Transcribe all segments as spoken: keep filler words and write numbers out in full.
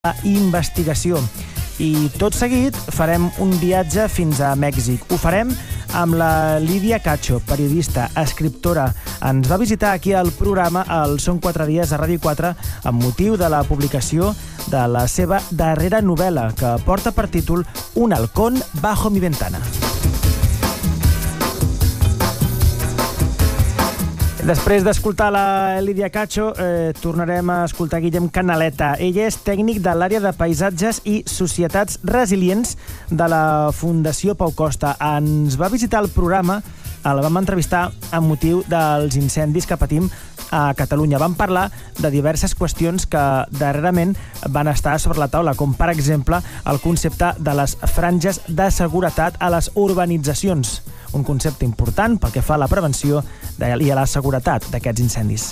investigació. I tot seguit farem un viatge fins a Mèxic. Ho farem amb la Lídia Cacho, periodista, escriptora. Ens va visitar aquí al programa al Són quatre dies a Ràdio quatre amb motiu de la publicació de la seva darrera novel·la, que porta per títol Un halcón bajo mi ventana. Després d'escoltar la Lídia Cacho, eh, tornarem a escoltar Guillem Canaleta. Ell és tècnic de l'àrea de paisatges i societats resilients de la Fundació Pau Costa. Ens va visitar el programa, el vam entrevistar amb motiu dels incendis que patim a Catalunya. Vam parlar de diverses qüestions que darrerament van estar sobre la taula, com per exemple el concepte de les franges de seguretat a les urbanitzacions, un concepte important pel que fa a la prevenció i a la seguretat d'aquests incendis.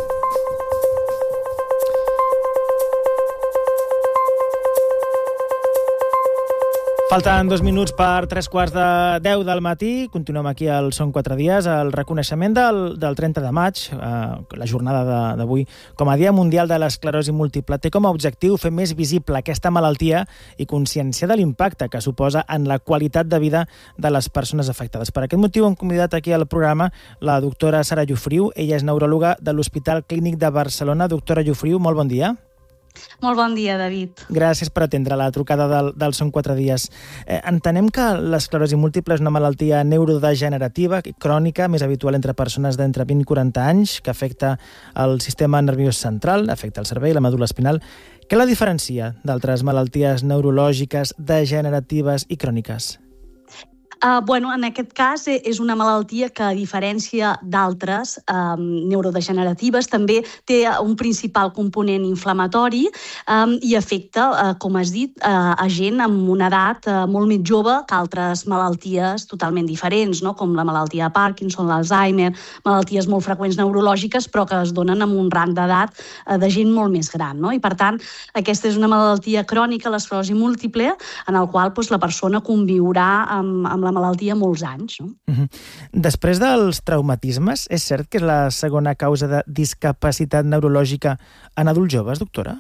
Falten dos minuts per tres quarts de deu del matí. Continuem aquí al Són quatre dies. El reconeixement del, del trenta de maig, eh, la jornada d'avui, com a Dia Mundial de l'Esclerosi Múltiple, té com a objectiu fer més visible aquesta malaltia i conscienciar de l'impacte que suposa en la qualitat de vida de les persones afectades. Per aquest motiu hem convidat aquí al programa la doctora Sara Llofriu. Ella és neuròloga de l'Hospital Clínic de Barcelona. Doctora Llofriu, molt bon dia. Molt bon dia, David. Gràcies per atendre la trucada del, del Són quatre dies. Eh, entenem que l'esclerosi múltiple és una malaltia neurodegenerativa, crònica, més habitual entre persones d'entre vint i quaranta anys, que afecta el sistema nerviós central, afecta el cervell, la medul·la espinal. Què la diferencia d'altres malalties neurològiques, degeneratives i cròniques? Uh, bueno, en aquest cas és una malaltia que, a diferència d'altres um, neurodegeneratives, també té un principal component inflamatori um, i afecta, uh, com has dit, uh, a gent amb una edat uh, molt més jove que altres malalties totalment diferents, no? Com la malaltia de Parkinson, l'Alzheimer, malalties molt freqüents neurològiques, però que es donen amb un rang d'edat uh, de gent molt més gran, no? I, per tant, aquesta és una malaltia crònica, l'esclerosi múltiple, en el qual doncs, la persona conviurà amb, amb la malaltia molts anys. No? Uh-huh. Després dels traumatismes, és cert que és la segona causa de discapacitat neurològica en adults joves, doctora?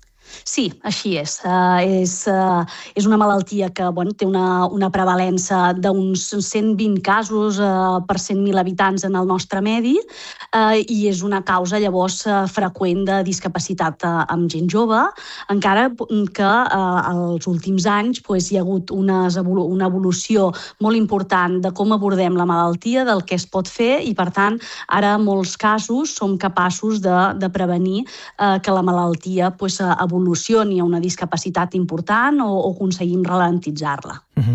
Sí, així és. Uh, és, uh, és una malaltia que bueno, té una, una prevalença d'uns cent vint casos uh, per cent mil habitants en el nostre medi uh, i és una causa llavors uh, freqüent de discapacitat uh, amb gent jove, encara que uh, als últims anys pues, hi ha hagut unes, una evolució molt important de com abordem la malaltia, del que es pot fer i, per tant, ara en molts casos som capaços de, de prevenir uh, que la malaltia pues, evolucioni evolucioni a una discapacitat important o, o aconseguim ralentitzar-la. Uh-huh.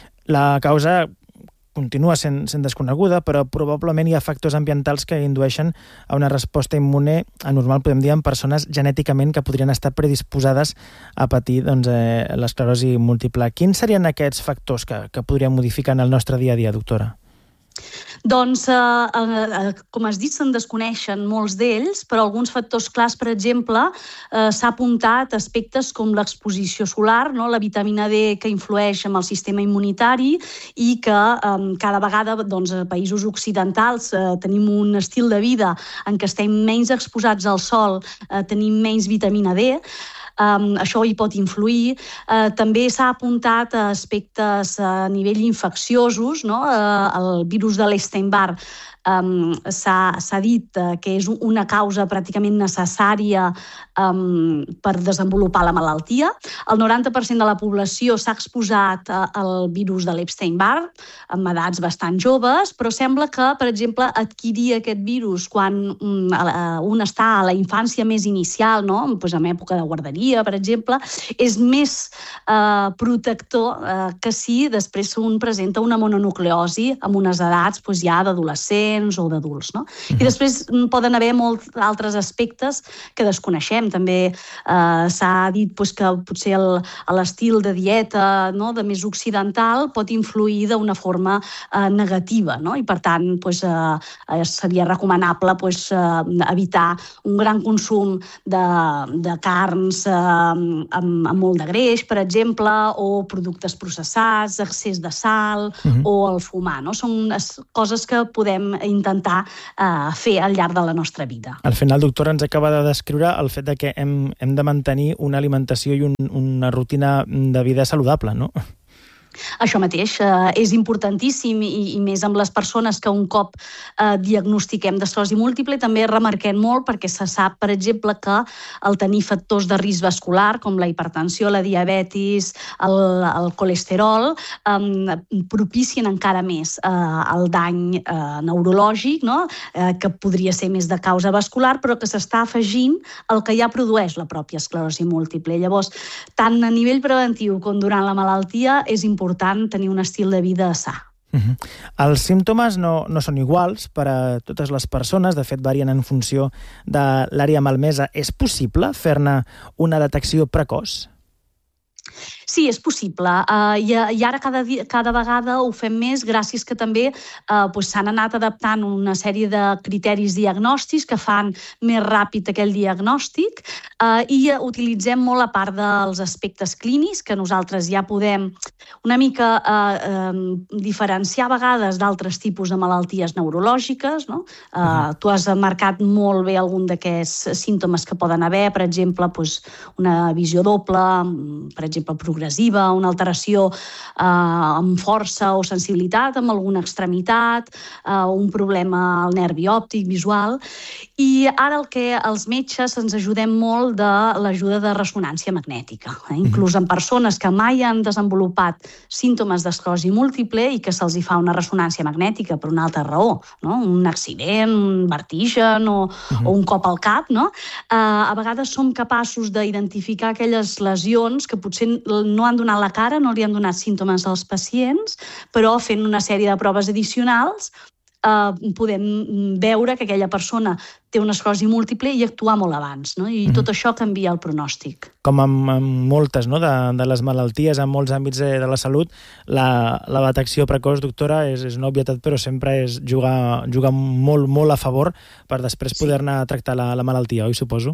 La causa continua sent, sent desconeguda, però probablement hi ha factors ambientals que indueixen a una resposta immune anormal, podem dir, en persones genèticament que podrien estar predisposades a patir doncs, eh, l'esclerosi múltiple. Quins serien aquests factors que, que podrien modificar en el nostre dia a dia, doctora? Doncs, eh, eh, com has dit, se'n desconeixen molts d'ells, però alguns factors clars, per exemple, eh, s'ha apuntat aspectes com l'exposició solar, no? La vitamina D que influeix en el sistema immunitari i que eh, cada vegada doncs, a països occidentals eh, tenim un estil de vida en què estem menys exposats al sol, eh, tenim menys vitamina D. Um, això hi pot influir. Uh, també s'ha apuntat a aspectes a nivell infecciosos, no? Uh, el virus de l'Epstein-Barr um, s'ha dit uh, que és una causa pràcticament necessària um, per desenvolupar la malaltia. El noranta per cent de la població s'ha exposat uh, al virus de l'Epstein-Barr amb edats bastant joves, però sembla que, per exemple, adquirir aquest virus quan um, un està a la infància més inicial, no? Pues en època de guarderia, per exemple, és més eh, protector eh, que si després un presenta una mononucleosi amb unes edats pues, ja d'adolescents o d'adults. No? Uh-huh. I després poden haver molts altres aspectes que desconeixem. També eh, s'ha dit pues, que potser l'estil de dieta no, de més occidental pot influir d'una forma eh, negativa, no? I per tant pues, eh, seria recomanable pues, eh, evitar un gran consum de, de carns, amb, amb molt de greix, per exemple, o productes processats, excés de sal, uh-huh. o el fumar, no? Són coses que podem intentar eh, fer al llarg de la nostra vida. Al final, doctora, ens acaba de descriure el fet de que hem, hem de mantenir una alimentació i un, una rutina de vida saludable, no? Això mateix, eh, és importantíssim i, i més amb les persones que un cop eh, diagnostiquem d'esclerosi múltiple, també remarquem molt perquè se sap, per exemple, que el tenir factors de risc vascular com la hipertensió, la diabetis, el, el colesterol, eh, propicien encara més eh, el dany eh, neurològic, no? eh, que podria ser més de causa vascular, però que s'està afegint el que ja produeix la pròpia esclerosi múltiple. Llavors, tant a nivell preventiu com durant la malaltia és important important tenir un estil de vida sa. Uh-huh. Els símptomes no, no són iguals per a totes les persones, de fet varien en funció de l'àrea malmesa. És possible fer-ne una detecció precoç? Sí, és possible. Uh, i, I ara cada, dia, cada vegada ho fem més gràcies que també uh, pues, s'han anat adaptant una sèrie de criteris diagnòstics que fan més ràpid aquell diagnòstic uh, i utilitzem molt a part dels aspectes clínics que nosaltres ja podem una mica uh, uh, diferenciar a vegades d'altres tipus de malalties neurològiques. No? Uh, uh-huh. Tu has marcat molt bé algun d'aquests símptomes que poden haver, per exemple, pues, una visió doble, per exemple, progressiva, una alteració eh, amb força o sensibilitat, amb alguna extremitat, eh, un problema al nervi òptic, visual. I ara el que els metges ens ajudem molt de l'ajuda de ressonància magnètica. Eh? Inclús en persones que mai han desenvolupat símptomes d'esclerosi múltiple i que se'ls hi fa una ressonància magnètica per una altra raó, no? Un accident, un vertigen o, uh-huh. o un cop al cap, no? Eh, a vegades som capaços d'identificar aquelles lesions que potser no han donat la cara, no li han donat símptomes als pacients, però fent una sèrie de proves addicionals eh, podem veure que aquella persona té una esclerosi múltiple i actuar molt abans, no? I mm. tot això canvia el pronòstic. Com amb, amb moltes no? de, de les malalties, en molts àmbits de, de la salut, la, la detecció precoç, doctora, és, és una obvietat, però sempre és jugar, jugar molt, molt a favor per després sí. poder-ne tractar la, la malaltia, oi, suposo?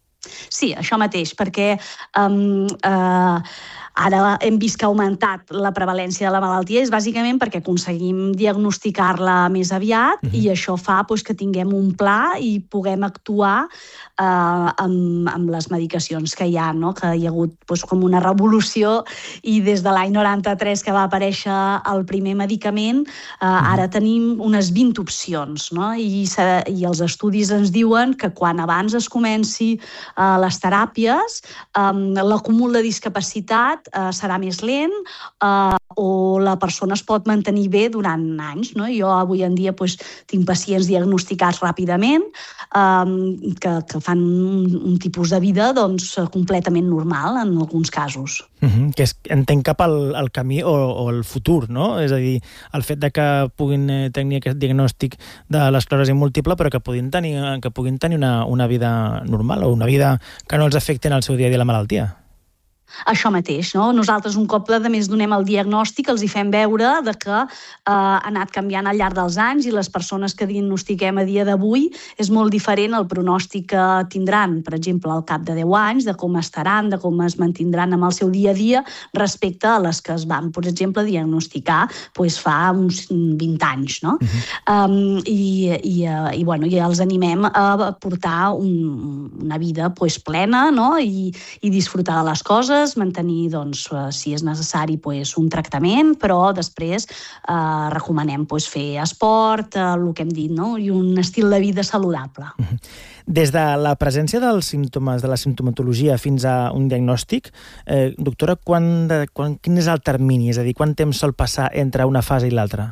Sí, això mateix, perquè um, uh, ara hem vist que ha augmentat la prevalència de la malaltia, és bàsicament perquè aconseguim diagnosticar-la més aviat uh-huh. i això fa pues, que tinguem un pla i puguem actuar uh, amb, amb les medicacions que hi ha, no? Que hi ha hagut pues, com una revolució i des de l'any noranta-tres que va aparèixer el primer medicament, uh, uh-huh. ara tenim unes vint opcions, no? I, i els estudis ens diuen que quan abans es comenci uh, les teràpies, um, l'acúmul de discapacitat Uh, serà més lent uh, o la persona es pot mantenir bé durant anys. No? Jo avui en dia pues, tinc pacients diagnosticats ràpidament um, que, que fan un, un tipus de vida doncs, completament normal en alguns casos. Uh-huh. Que és, entenc cap al, al camí o, o el futur, no? És a dir, el fet de que puguin eh, tenir aquest diagnòstic de l'esclerosi múltiple però que puguin tenir, que puguin tenir una, una vida normal o una vida que no els afecti en el seu dia a dia la malaltia. Això mateix, no? Nosaltres un cop de més donem el diagnòstic, els hi fem veure de que eh, ha anat canviant al llarg dels anys i les persones que diagnostiquem a dia d'avui és molt diferent el pronòstic que tindran, per exemple, al cap de deu anys, de com estaran, de com es mantindran amb el seu dia a dia respecte a les que es van, per exemple, diagnosticar pues, fa uns vint anys, no? Uh-huh. um, i, i, i, bueno, i els animem a portar un, una vida pues, plena, no? I, i disfrutar de les coses, mantenir, doncs, si és necessari, pues, un tractament, però després eh, recomanem pues, fer esport, eh, el que hem dit, no? I un estil de vida saludable. Des de la presència dels símptomes, de la simptomatologia fins a un diagnòstic, eh, doctora, quan, de, quan, quin és el termini? És a dir, quant temps sol passar entre una fase i l'altra?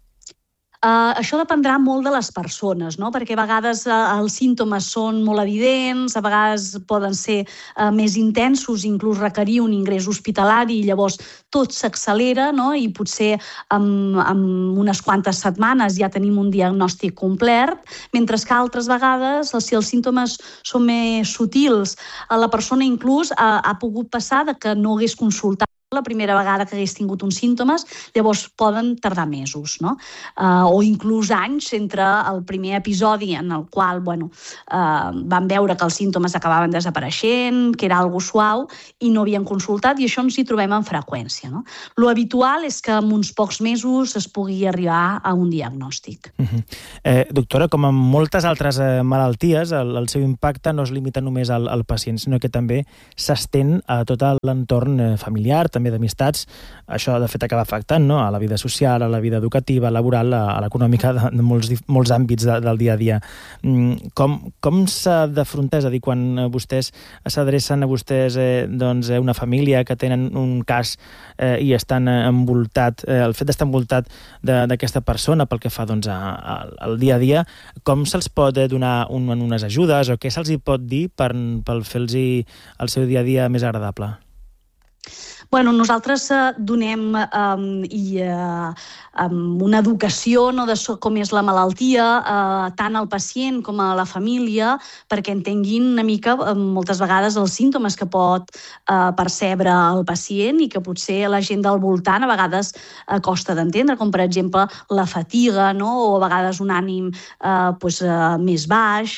Uh, això dependrà molt de les persones, no? Perquè a vegades uh, els símptomes són molt evidents, a vegades poden ser uh, més intensos, inclús requerir un ingrés hospitalari i llavors tot s'accelera, no? I potser amb, amb unes quantes setmanes ja tenim un diagnòstic complet, mentre que altres vegades, si els símptomes són més sutils, la persona inclús uh, ha pogut passar de que no hagués consultat la primera vegada que hagués tingut uns símptomes, llavors poden tardar mesos, no? Uh, o inclús anys entre el primer episodi en el qual, bueno, uh, van veure que els símptomes acabaven desapareixent, que era algo suau, i no havien consultat, i això ens hi trobem amb freqüència, no? Lo habitual és que en uns pocs mesos es pugui arribar a un diagnòstic. Uh-huh. eh, doctora, com en moltes altres eh, malalties, el, el seu impacte no es limita només al, al pacient, sinó que també s'estén a tot l'entorn eh, familiar, també d'amistats. Això, de fet, acaba afectant, no?, a la vida social, a la vida educativa, laboral, a, a l'econòmica, de, de molts, molts àmbits de, del dia a dia. Mm, com com s'ha d'afrontar? És a dir, quan vostès s'adrecen a vostès, eh, doncs, una família que tenen un cas eh, i estan envoltat, eh, el fet d'estar envoltat d'aquesta persona pel que fa, doncs, a, a, al dia a dia, com se'ls pot donar un, unes ajudes o què se'ls hi pot dir per, per fer-los el seu dia a dia més agradable? Bueno, nosaltres eh, donem eh, i, eh, una educació, no, de com és la malaltia, eh, tant al pacient com a la família, perquè entenguin una mica, eh, moltes vegades, els símptomes que pot eh, percebre el pacient i que potser la gent del voltant a vegades eh, costa d'entendre, com per exemple la fatiga, no? O a vegades un ànim eh, pues, eh, més baix,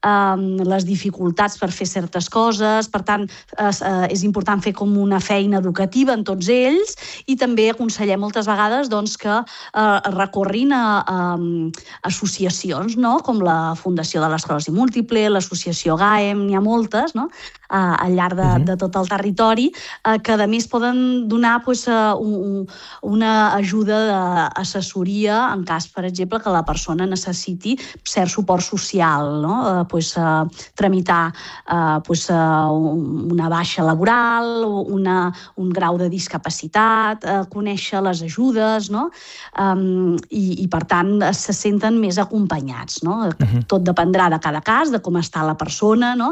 eh, les dificultats per fer certes coses. Per tant, eh, és important fer com una feina educativa en tots ells i també aconsellem moltes vegades doncs, que eh, recorrin a, a, a associacions, no? Com la Fundació de l'Esclerosi Múltiple, l'associació G A E M, n'hi ha moltes, no? eh, al llarg de, uh-huh. de tot el territori, eh, que a més poden donar pues, uh, un, una ajuda d'assessoria en cas, per exemple, que la persona necessiti cert suport social, no? Eh, pues, uh, tramitar uh, pues, uh, una baixa laboral, una, un grau de discapacitat, eh, conèixer les ajudes, no? Um, i, i, per tant, se senten més acompanyats, no? Uh-huh. Tot dependrà de cada cas, de com està la persona, no?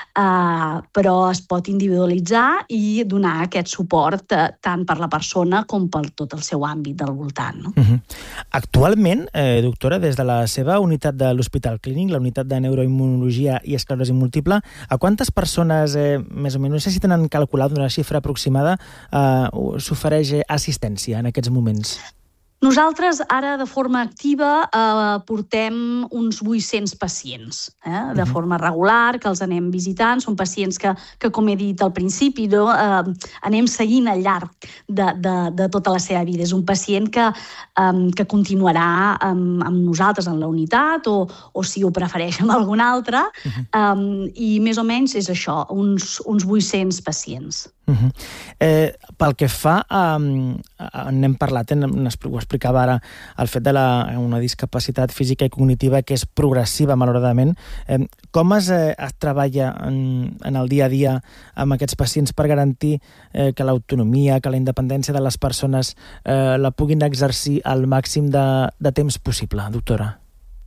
Uh, però es pot individualitzar i donar aquest suport eh, tant per la persona com per tot el seu àmbit del voltant, no? Uh-huh. Actualment, eh, doctora, des de la seva unitat de l'Hospital Clínic, la unitat de neuroimmunologia i esclerosi múltiple, a quantes persones, eh, més o menys, no sé si tenen calculat una xifra aproximada, eh, s'ofereix assistència en aquests moments? Nosaltres ara de forma activa eh, portem uns vuit-cents pacients, eh, de forma regular, que els anem visitant. Són pacients que, que com he dit al principi, no, eh, anem seguint al llarg de, de, de tota la seva vida. És un pacient que, eh, que continuarà amb, amb nosaltres en la unitat o, o si ho prefereix amb algun altre. Uh-huh. eh, I més o menys és això, uns, uns vuit-cents pacients. Uh-huh. eh, pel que fa a, a n'hem parlat, eh, ho explicava ara, el fet de la, una discapacitat física i cognitiva que és progressiva, malauradament. Eh, com es, eh, es treballa en, en el dia a dia amb aquests pacients per garantir eh, que l'autonomia, que la independència de les persones eh, la puguin exercir al màxim de, de temps possible, doctora?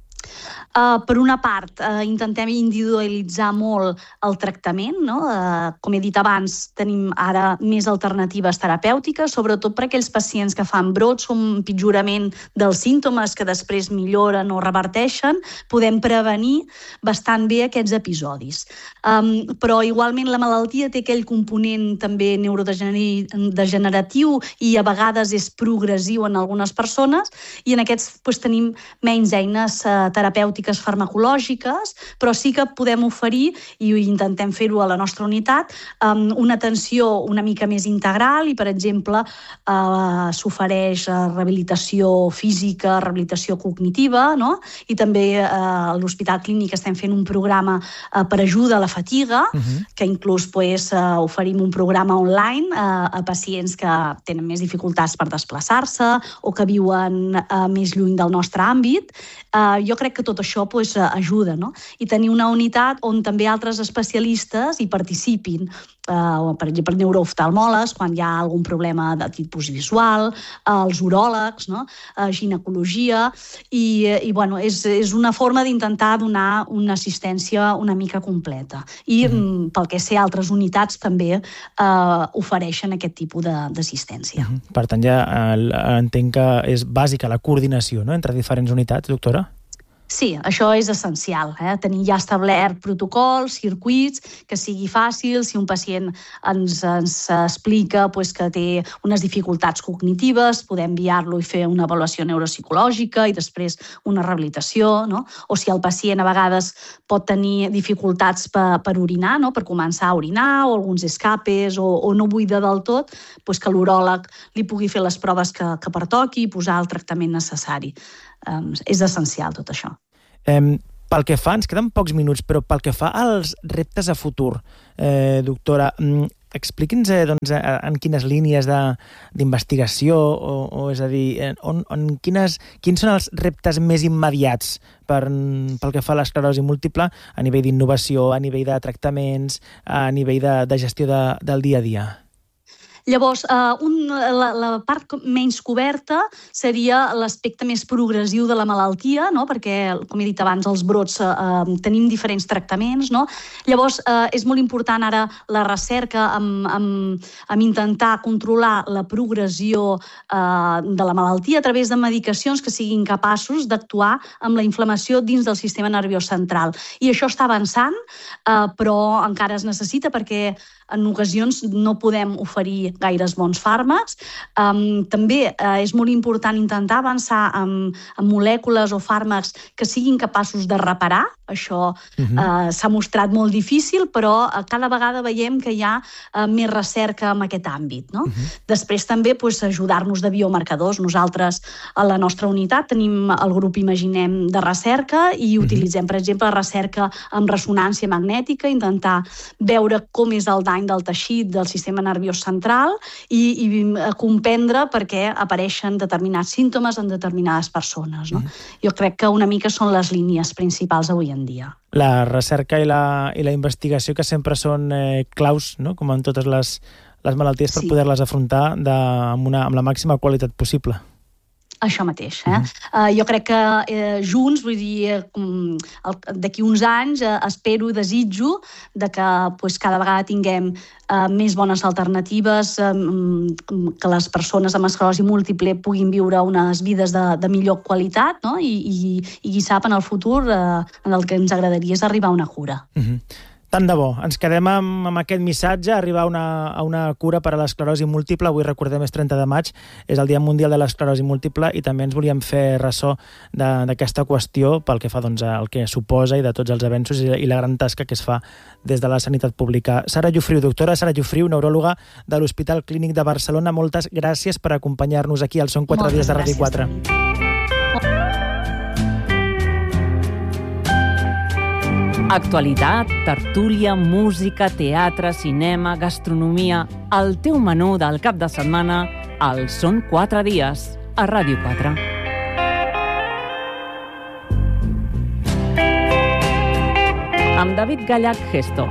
Uh, per una part, uh, intentem individualitzar molt el tractament, no? Uh, com he dit abans, tenim ara més alternatives terapèutiques, sobretot per aquells pacients que fan brots o un pitjorament dels símptomes que després milloren o reverteixen, podem prevenir bastant bé aquests episodis. Um, però igualment la malaltia té aquell component també neurodegeneratiu i a vegades és progressiu en algunes persones i en aquests doncs, tenim menys eines uh, terapèutiques farmacològiques, però sí que podem oferir, i intentem fer-ho a la nostra unitat, um, una atenció una mica més integral i, per exemple, uh, s'ofereix uh, rehabilitació física, rehabilitació cognitiva, no? I també uh, a l'Hospital Clínic estem fent un programa uh, per ajuda a la fatiga, uh-huh. que inclús pues, uh, oferim un programa online uh, a pacients que tenen més dificultats per desplaçar-se o que viuen uh, més lluny del nostre àmbit. Uh, jo crec que tot això pues, ajuda, no? I tenir una unitat on també altres especialistes hi participin, uh, per exemple, neurooftalmòlegs, quan hi ha algun problema de tipus visual, uh, els uròlegs, no? uh, ginecologia, i, i bueno, és, és una forma d'intentar donar una assistència una mica completa. I mm. pel que sé, altres unitats també uh, ofereixen aquest tipus d'assistència. Mm-hmm. Per tant, ja eh, entenc que és bàsica la coordinació, no?, entre diferents unitats, doctora? Sí, això és essencial, eh? Tenir ja establert protocols, circuits, que sigui fàcil. Si un pacient ens, ens explica pues, que té unes dificultats cognitives, poder enviar-lo i fer una avaluació neuropsicològica i després una rehabilitació, no? O si el pacient a vegades pot tenir dificultats per, per orinar, no? Per començar a orinar, o alguns escapes, o, o no buida del tot, pues que l'uròleg li pugui fer les proves que, que pertoqui i posar el tractament necessari. Um, és essencial tot això. Um, pel que fa, ens queden pocs minuts, però pel que fa als reptes a futur, eh, doctora, um, expliqui'ns eh, doncs, en quines línies d'investigació, o, o és a dir, on, on quines, quins són els reptes més immediats per, pel que fa a l'esclerosi múltiple a nivell d'innovació, a nivell de tractaments, a nivell de, de gestió de, del dia a dia? Llavors, eh, un, la, la part menys coberta seria l'aspecte més progressiu de la malaltia, no? Perquè, com he dit abans, els brots eh, tenim diferents tractaments, no? Llavors, eh, és molt important ara la recerca amb, amb, amb intentar controlar la progressió eh, de la malaltia a través de medicacions que siguin capaços d'actuar amb la inflamació dins del sistema nerviós central. I això està avançant, eh, però encara es necessita perquè en ocasions no podem oferir gaires bons fàrmacs. Um, també uh, és molt important intentar avançar amb, amb molècules o fàrmacs que siguin capaços de reparar. Això uh-huh. uh, s'ha mostrat molt difícil, però uh, cada vegada veiem que hi ha uh, més recerca en aquest àmbit, no? Uh-huh. Després també pues, ajudar-nos de biomarcadors. Nosaltres a la nostra unitat tenim el grup Imaginem de recerca i uh-huh. utilitzem, per exemple, recerca amb ressonància magnètica, intentar veure com és el dany del teixit del sistema nerviós central i, i comprendre per què apareixen determinats símptomes en determinades persones, no? Mm. Jo crec que una mica són les línies principals avui en dia. La recerca i la, i la investigació que sempre són eh, claus, no? Com en totes les, les malalties, per sí. poder-les afrontar de, amb, una, amb la màxima qualitat possible. Això mateix. Eh? Uh-huh. uh, jo crec que eh, junts, vull dir, eh, d'aquí uns anys eh, espero, desitjo de que pues, cada vegada tinguem eh, més bones alternatives, eh, que les persones amb esclerosi múltiple puguin viure unes vides de, de millor qualitat, no? I, i, i qui sap en el futur eh, en el que ens agradaria és arribar a una cura. Uh-huh. Tant de bo. Ens quedem amb, amb aquest missatge, arribar a una, a una cura per a l'esclerosi múltiple. Avui, recordem, és trenta de maig, és el Dia Mundial de l'Esclerosi Múltiple, i també ens volíem fer ressò d'aquesta qüestió pel que fa doncs, al que suposa i de tots els avenços i, i la gran tasca que es fa des de la sanitat pública. Sara Llofriu, doctora Sara Llofriu, neuròloga de l'Hospital Clínic de Barcelona, moltes gràcies per acompanyar-nos aquí al Són quatre dies de Ràdio quatre. Actualitat, tertúlia, música, teatre, cinema, gastronomia... El teu menú del cap de setmana al Són quatre dies, a Ràdio quatre. Amb David Gallach Gesto.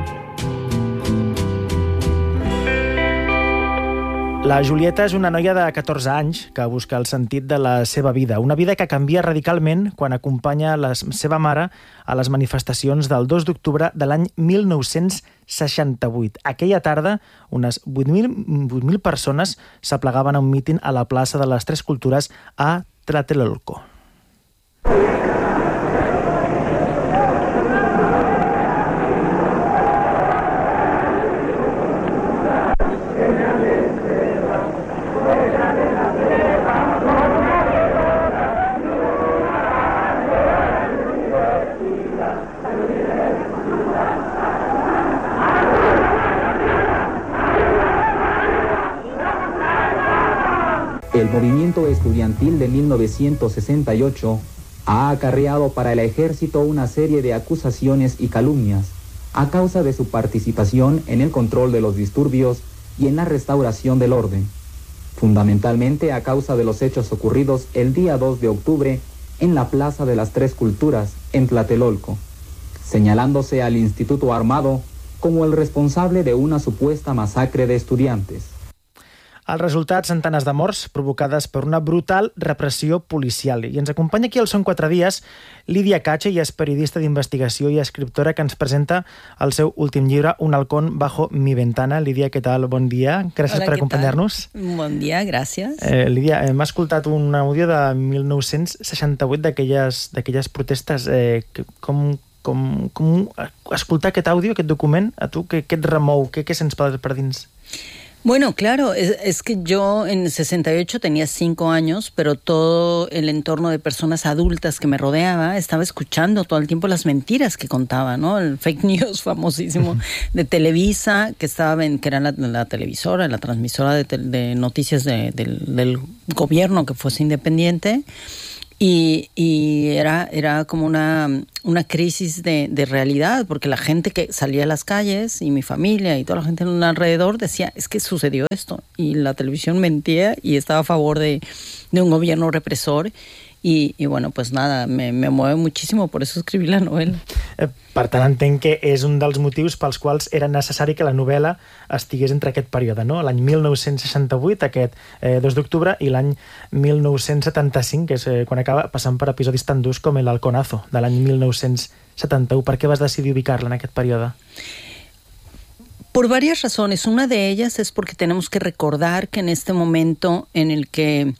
La Julieta és una noia de catorze anys que busca el sentit de la seva vida. Una vida que canvia radicalment quan acompanya la seva mare a les manifestacions del dos d'octubre de l'any mil nou-cents seixanta-vuit. Aquella tarda, unes vuit mil persones s'aplegaven a un míting a la plaça de les Tres Cultures a Tlatelolco. El movimiento estudiantil de mil novecientos sesenta y ocho ha acarreado para el ejército una serie de acusaciones y calumnias a causa de su participación en el control de los disturbios y en la restauración del orden, fundamentalmente a causa de los hechos ocurridos el día dos de octubre en la Plaza de las Tres Culturas, en Tlatelolco, señalándose al Instituto Armado como el responsable de una supuesta masacre de estudiantes. El resultat, centenars de morts provocades per una brutal repressió policial. I ens acompanya aquí al Són quatre dies Lídia Cacho, i és periodista d'investigació i escriptora, que ens presenta el seu últim llibre, Un halcón bajo mi ventana. Lídia, què tal? Bon dia. Gràcies Hola, per acompanyar-nos. Bon dia, gràcies. Eh, Lídia, hem escoltat un àudio de mil nou-cents seixanta-vuit d'aquelles d'aquelles protestes. Eh, com, com, com escoltar aquest àudio, aquest document, a tu, què, què et remou? Què, què sents per, per dins? Bueno, claro, es, es que yo en sesenta y ocho tenía cinco años, pero todo el entorno de personas adultas que me rodeaba estaba escuchando todo el tiempo las mentiras que contaba, ¿no? El fake news famosísimo de Televisa, que estaba en, que era la, la televisora, la transmisora de, de noticias de, de, del gobierno que fuese independiente. Y, y era, era como una, una crisis de, de realidad, porque la gente que salía a las calles y mi familia y toda la gente alrededor decía, es que sucedió esto. Y la televisión mentía y estaba a favor de, de un gobierno represor. I, i bueno, pues nada, me, me mueve muchísimo, por eso escribí la novela. Eh, per tant, entenc que és un dels motius pels quals era necessari que la novel·la estigués entre aquest període, no? L'any mil nou-cents seixanta-vuit, aquest eh, dos d'octubre, i l'any mil nou-cents setanta-cinc, que és eh, quan acaba passant per episodis tan durs com El Halconazo, de l'any mil nou-cents setanta-u. Per què vas decidir ubicar-la en aquest període? Por varias razones. Una de ellas es porque tenemos que recordar que en este momento en el que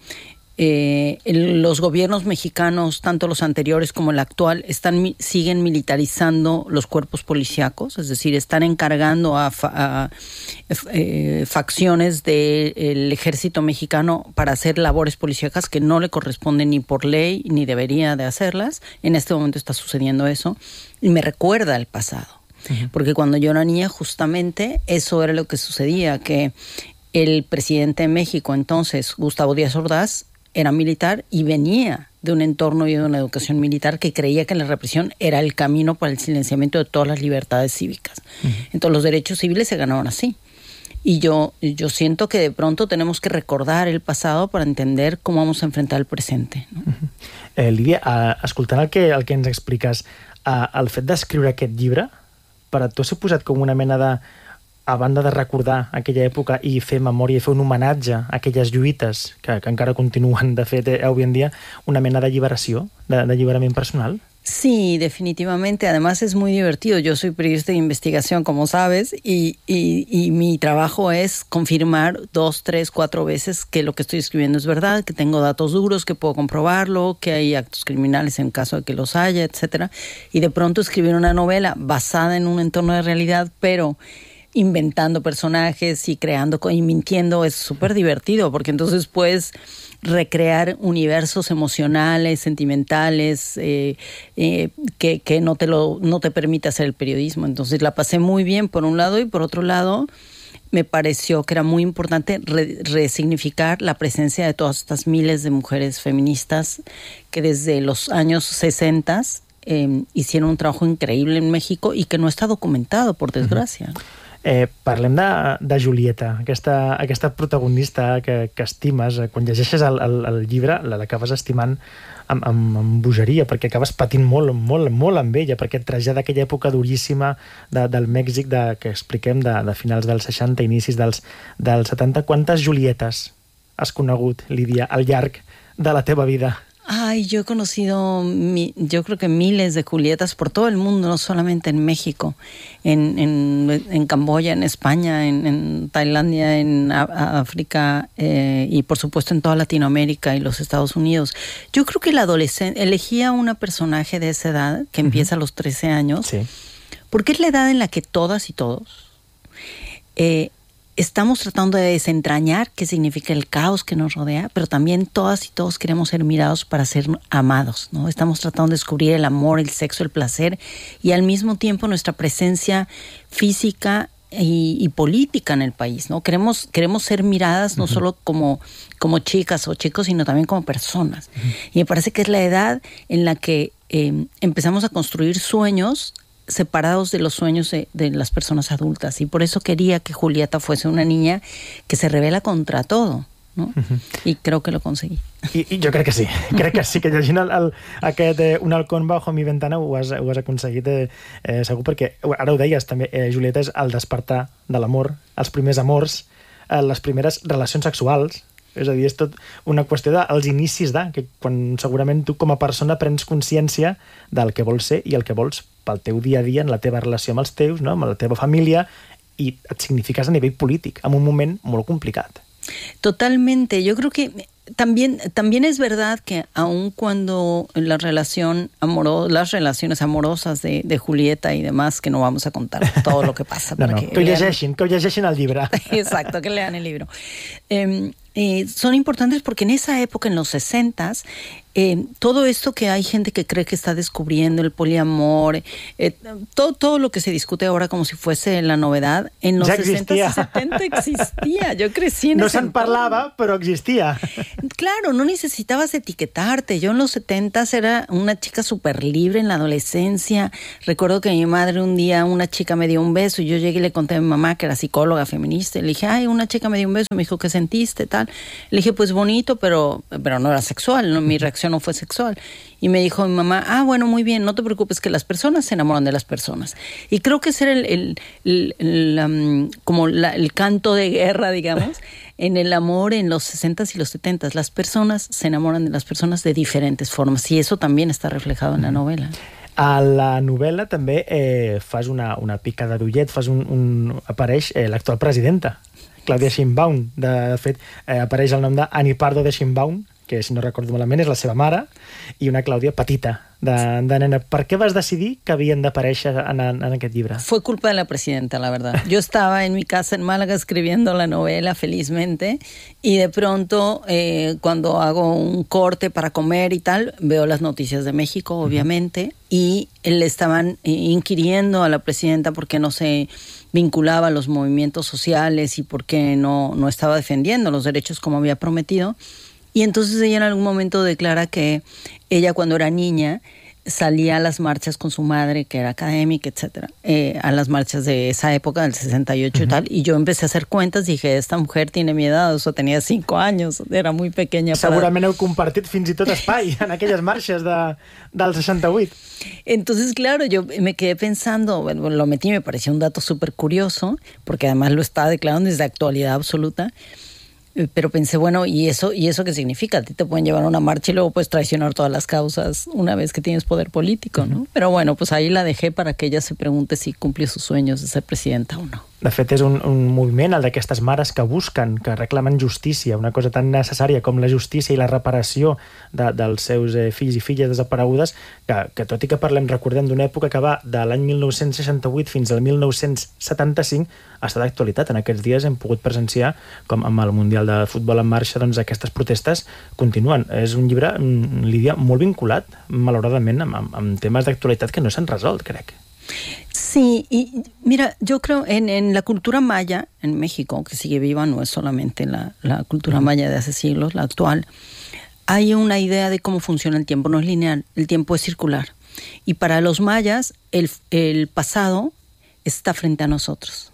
Eh, el, los gobiernos mexicanos, tanto los anteriores como el actual, están, siguen militarizando los cuerpos policíacos, es decir, están encargando a, fa, a eh, facciones del ejército mexicano para hacer labores policíacas que no le corresponden ni por ley ni debería de hacerlas. En este momento está sucediendo eso y me recuerda el pasado, uh-huh. Porque cuando yo era niña justamente eso era lo que sucedía, que el presidente de México entonces, Gustavo Díaz Ordaz, era militar y venía de un entorno y de una educación militar que creía que la represión era el camino para el silenciamiento de todas las libertades cívicas. Uh-huh. Entonces los derechos civiles se ganaron así. Y yo, yo siento que de pronto tenemos que recordar el pasado para entender cómo vamos a enfrentar el presente, no? Uh-huh. eh, Lídia, eh, escoltant el que, el que ens expliques, eh, el fet d'escriure aquest llibre, per a tu s'ha posat com una mena de... a banda de recordar aquella època i fer memòria i fer un homenatge a aquelles lluites que, que encara continuen, de fet, eh, avui en dia, una mena d'alliberació, d'alliberament personal? Sí, definitivamente. Además es muy divertido. Yo soy periodista de investigación, como sabes, y, y, y mi trabajo es confirmar dos, tres, cuatro veces que lo que estoy escribiendo es verdad, que tengo datos duros, que puedo comprobarlo, que hay actos criminales en caso de que los haya, etcétera. Y de pronto escribir una novela basada en un entorno de realidad, pero inventando personajes y creando y mintiendo es súper divertido, porque entonces puedes recrear universos emocionales, sentimentales, eh, eh, que, que no te lo no te permite hacer el periodismo. Entonces la pasé muy bien por un lado, y por otro lado me pareció que era muy importante re, resignificar la presencia de todas estas miles de mujeres feministas que desde los años sesenta eh, hicieron un trabajo increíble en México y que no está documentado, por desgracia. Uh-huh. Eh, parlem de, de Julieta, aquesta, aquesta protagonista que, que estimes. Quan llegeixes el, el, el llibre l'acabes estimant amb, amb, amb bogeria, perquè acabes patint molt, molt, molt amb ella, perquè et trasllada aquella època duríssima de, del Mèxic de, que expliquem de, de finals dels seixanta, inicis dels, dels setanta. Quantes Julietes has conegut, Lídia, al llarg de la teva vida? Ay, yo he conocido, mi, yo creo que miles de Julietas por todo el mundo, no solamente en México, en, en, en Camboya, en España, en, en Tailandia, en a, África eh, y por supuesto en toda Latinoamérica y los Estados Unidos. Yo creo que la adolescente, elegía una personaje de esa edad, que uh-huh. empieza a los trece años, sí. Porque es la edad en la que todas y todos eh, estamos tratando de desentrañar qué significa el caos que nos rodea, pero también todas y todos queremos ser mirados para ser amados, ¿no? Estamos tratando de descubrir el amor, el sexo, el placer, y al mismo tiempo nuestra presencia física y, y política en el país, ¿no? Queremos, queremos ser miradas no uh-huh. solo como, como chicas o chicos, sino también como personas. Uh-huh. Y me parece que es la edad en la que eh, empezamos a construir sueños separados de los sueños de, de las personas adultas, y por eso quería que Julieta fuese una niña que se rebela contra todo, no? Uh-huh. I creo que lo conseguí. I, i jo crec que sí, crec que sí, que llegint el, el, aquest eh, Un halcón bajo mi ventana ho has, ho has aconseguit eh, eh, segur, perquè ara ho deies també, eh, Julieta és el despertar de l'amor, els primers amors, eh, les primeres relacions sexuals. És a dir, és tot una qüestió dels inicis de, que quan segurament tu com a persona prens consciència del que vols ser i el que vols pel teu dia a dia, en la teva relació amb els teus, no? Amb la teva família, y et significas a nivel político, en un momento muy complicado. Totalmente. Yo creo que también, también es verdad que aun cuando la relación amoro, las relaciones amorosas de, de Julieta y demás, que no vamos a contar todo lo que pasa. no, no, que, que ho llegeixin, que ho llegeixin al libro. Exacto, que lean el libro. Eh, eh, son importantes porque en esa época, en los sesentas, eh, todo esto que hay gente que cree que está descubriendo, el poliamor, eh, todo, todo lo que se discute ahora como si fuese la novedad, en los sesenta y setenta existía. Yo crecí en no ese se'n parlava, pero existía. Claro, no necesitabas etiquetarte. Yo en los setentas era una chica súper libre en la adolescencia. Recuerdo que mi madre un día, una chica me dio un beso y yo llegué y le conté a mi mamá, que era psicóloga feminista, y le dije, ay, una chica me dio un beso, me dijo, ¿qué sentiste? Tal. Le dije, pues bonito, pero, pero no era sexual, ¿no? Mi reacción no fue sexual. Y me dijo mi mamá, ah, bueno, muy bien, no te preocupes, que las personas se enamoran de las personas. Y creo que ese era el, el, el, el um, como la, el canto de guerra, digamos, en el amor en los sesentas y los setentas. Las personas se enamoran de las personas de diferentes formas, y eso también está reflejado en la novela. A la novel·la també eh, fas una, una picada d'ullet, fas un, un, apareix eh, l'actual presidenta, Clàudia Sheinbaum. De fet, eh, apareix el nom d'Annie Pardo de Sheinbaum, que si no recordo malament és la seva mare, i una Clàudia petita, de, de nena. Per què vas decidir que havien d'aparèixer en, en aquest llibre? Fue culpa de la presidenta, la verdad. Yo estaba en mi casa en Málaga escribiendo la novela felizmente, y de pronto eh, cuando hago un corte para comer y tal, veo las noticias de México, obviamente, uh-huh. y le estaban inquiriendo a la presidenta por qué no se vinculaba a los movimientos sociales y por qué no, no estaba defendiendo los derechos como había prometido. Y entonces ella en algún momento declara que ella cuando era niña salía a las marchas con su madre, que era académica, etcétera, eh, a las marchas de esa época, del sesenta y ocho uh-huh. y tal, y yo empecé a hacer cuentas y dije, esta mujer tiene mi edad, o sea, tenía cinco años, era muy pequeña. Segurament para... heu compartit fins i tot espai en aquelles marxes de, del seixanta-vuit. Entonces, claro, yo me quedé pensando, bueno, lo metí, me pareció un dato súper curioso, porque además lo estaba declarando desde actualidad absoluta. Pero pensé, bueno, ¿y eso, ¿y eso qué significa? A ti te pueden llevar a una marcha y luego puedes traicionar todas las causas una vez que tienes poder político, ¿no? Uh-huh. Pero bueno, pues ahí la dejé para que ella se pregunte si cumplió sus sueños de ser presidenta o no. De fet, és un, un moviment, el d'aquestes mares que busquen, que reclamen justícia, una cosa tan necessària com la justícia i la reparació de, dels seus eh, fills i filles desaparegudes, que, que tot i que parlem, recordem, d'una època que va de l'any mil nou-cents seixanta-vuit fins al mil nou-cents setanta-cinc, està d'actualitat. En aquests dies hem pogut presenciar com amb el Mundial de Futbol en marxa, doncs aquestes protestes continuen. És un llibre, Lídia, molt vinculat, malauradament, amb, amb, amb temes d'actualitat que no s'han resolt, crec. Sí, y mira, yo creo en, en la cultura maya en México, que sigue viva, no es solamente la, la cultura maya de hace siglos, la actual, hay una idea de cómo funciona el tiempo, no es lineal, el tiempo es circular. Y para los mayas, el, el pasado está frente a nosotros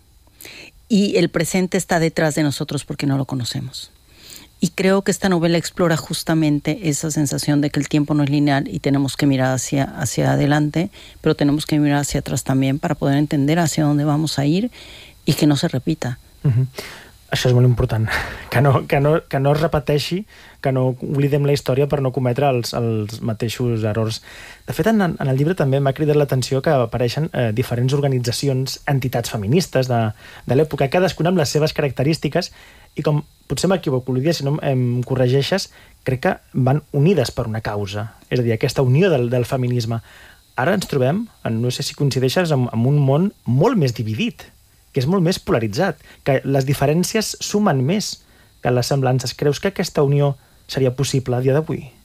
y el presente está detrás de nosotros porque no lo conocemos. Y creo que esta novela explora justamente esa sensación de que el tiempo no es lineal y tenemos que mirar hacia, hacia adelante, pero tenemos que mirar hacia atrás también para poder entender hacia dónde vamos a ir y que no se repita. Uh-huh. Això és molt important, que no, que, no, que no es repeteixi, que no oblidem la història per no cometre els, els mateixos errors. De fet, en, en el llibre també m'ha cridat l'atenció que apareixen eh, diferents organitzacions, entitats feministes de, de l'època, cadascuna amb les seves característiques, i com potser m'equivoco, Lídia, si no em corregeixes, crec que van unides per una causa, és a dir, aquesta unió del, del feminisme. Ara ens trobem, no sé si coincideixes, amb, amb un món molt més dividit, que és molt més polaritzat, que les diferències sumen més que les semblances. Creus que aquesta unió sería posible a día de hoy?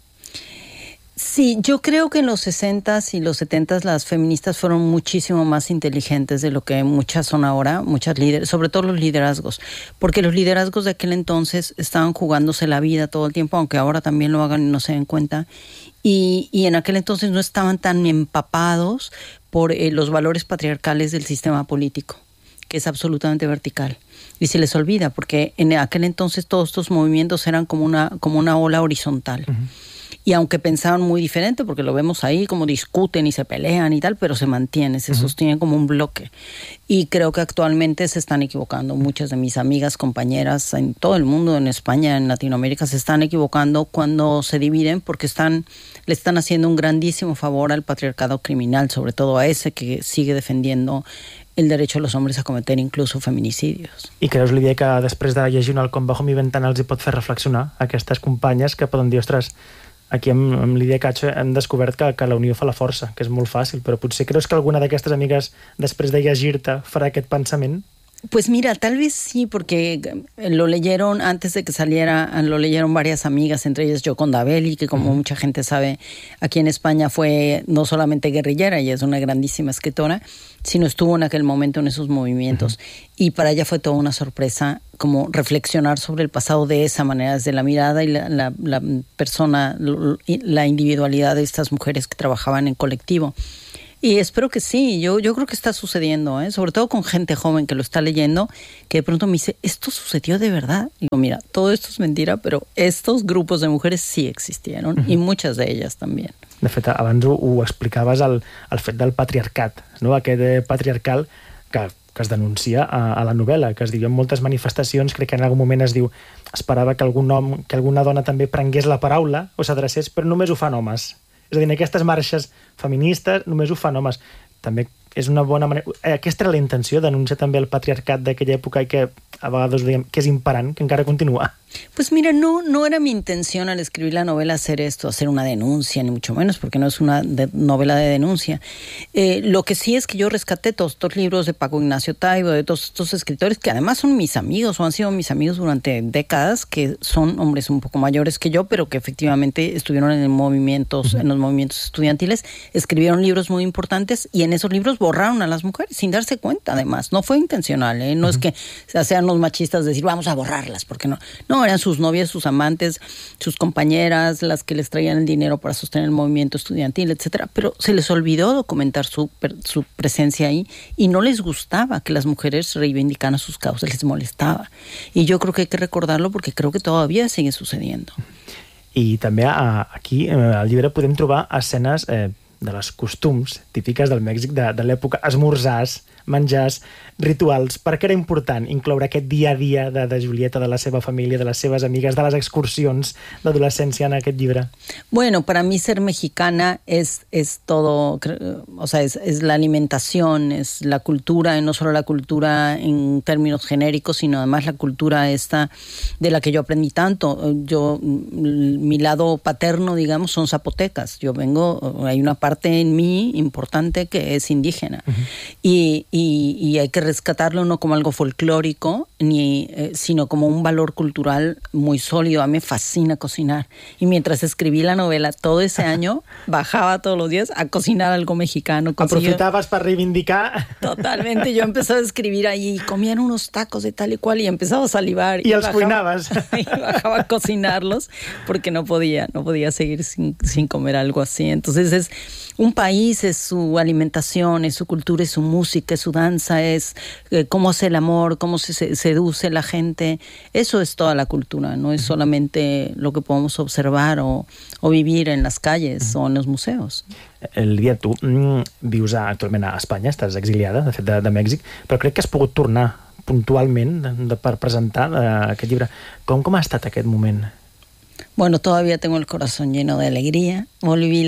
Sí, yo creo que en los sesentas y los setentas las feministas fueron muchísimo más inteligentes de lo que muchas son ahora, muchas líderes, sobre todo los liderazgos, porque los liderazgos de aquel entonces estaban jugándose la vida todo el tiempo, aunque ahora también lo hagan y no se den cuenta, y, y en aquel entonces no estaban tan empapados por eh, los valores patriarcales del sistema político, que es absolutamente vertical. Y se les olvida, porque en aquel entonces todos estos movimientos eran como una, como una ola horizontal. Uh-huh. Y aunque pensaban muy diferente, porque lo vemos ahí, como discuten y se pelean y tal, pero se mantienen, se uh-huh. sostienen como un bloque. Y creo que actualmente se están equivocando. Muchas de mis amigas, compañeras en todo el mundo, en España, en Latinoamérica, se están equivocando cuando se dividen porque están, le están haciendo un grandísimo favor al patriarcado criminal, sobre todo a ese que sigue defendiendo el derecho de los hombres a cometer incluso feminicidios. I creus, Lídia, que després de llegir un Halcón bajo mi ventana els hi pot fer reflexionar a aquestes companyes que poden dir, ostres, aquí amb, amb Lídia Cacho hem descobert que, que la unió fa la força, que és molt fàcil, però potser creus que alguna d'aquestes amigues, després de llegir-te, farà aquest pensament? Pues mira, tal vez sí, porque lo leyeron antes de que saliera, lo leyeron varias amigas, entre ellas Gioconda Belli, que como uh-huh. mucha gente sabe, aquí en España fue no solamente guerrillera, ella es una grandísima escritora, sino estuvo en aquel momento en esos movimientos. Uh-huh. Y para ella fue toda una sorpresa como reflexionar sobre el pasado de esa manera, desde la mirada y la, la, la persona, la individualidad de estas mujeres que trabajaban en colectivo. Y espero que sí, yo, yo creo que está sucediendo, ¿eh? Sobre todo con gente joven que lo está leyendo, que de pronto me dice, ¿esto sucedió de verdad? Y digo, mira, todo esto es mentira, pero estos grupos de mujeres sí existieron, uh-huh. y muchas de ellas también. De fet, abans ho, ho explicaves, el, el fet del patriarcat, no? Aquest patriarcal que, que es denuncia a, a la novel·la, que es diu en moltes manifestacions, crec que en algun moment es diu, esperava que algun home, que alguna dona també prengués la paraula o s'adrecés, però només ho fan homes. És a dir, en aquestes marxes feministes només ho fan homes. També és una bona manera... Aquesta era la intenció, denunciar també el patriarcat d'aquella època i que a vegades diguem que és imperant, que encara continua. Pues mira, no, no era mi intención al escribir la novela hacer esto, hacer una denuncia, ni mucho menos, porque no es una de, novela de denuncia. Eh, lo que sí es que yo rescaté todos estos libros de Paco Ignacio Taibo, de todos estos escritores que además son mis amigos o han sido mis amigos durante décadas, que son hombres un poco mayores que yo, pero que efectivamente estuvieron en, movimientos, uh-huh. en los movimientos estudiantiles, escribieron libros muy importantes y en esos libros borraron a las mujeres sin darse cuenta, además. No fue intencional, ¿eh? No uh-huh. es que sean los machistas decir vamos a borrarlas, porque no. No, eran sus novias, sus amantes, sus compañeras, las que les traían el dinero para sostener el movimiento estudiantil, etcétera. Pero se les olvidó documentar su, su presencia ahí y no les gustaba que las mujeres reivindicaran sus causas, les molestaba. Y yo creo que hay que recordarlo porque creo que todavía sigue sucediendo. I també aquí, al llibre, podem trobar escenes eh, de les costums típiques del Mèxic de, de l'època, esmorzars, menjars, rituals. Per què era important incloure aquest dia a dia de, de Julieta, de la seva família, de les seves amigues, de les excursions d'adolescència en aquest llibre? Bueno, para mí ser mexicana es, es todo, o sea, es, es la alimentación, es la cultura, y no solo la cultura en términos genéricos, sino además la cultura esta de la que yo aprendí tanto. Yo, mi lado paterno, digamos, son zapotecas. Yo vengo, hay una parte en mí importante que es indígena. Uh-huh. Y, y, y hay que rescatarlo no como algo folclórico, ni, eh, sino como un valor cultural muy sólido. A mí me fascina cocinar. Y mientras escribí la novela todo ese año, bajaba todos los días a cocinar algo mexicano. Aprofitabas para reivindicar. Totalmente. Yo empezaba a escribir ahí y comían unos tacos de tal y cual y empezaba a salivar. Y, y los cuinabas. Y bajaba a cocinarlos porque no podía, no podía seguir sin, sin comer algo así. Entonces es un país, es su alimentación, es su cultura, es su música, es su danza, es eh, cómo hace el amor, cómo se, se seduce la gente. Eso es toda la cultura, no es solamente lo que podemos observar o, o vivir en las calles uh-huh. o en los museos. Lídia, tu mm, vius actualment a Espanya, estàs exiliada, de fet, de, de Mèxic, però crec que has pogut tornar puntualment de, de, per presentar uh, aquest llibre. Com, com ha estat aquest moment? Bueno, todavía tengo el corazón lleno de alegría. Volví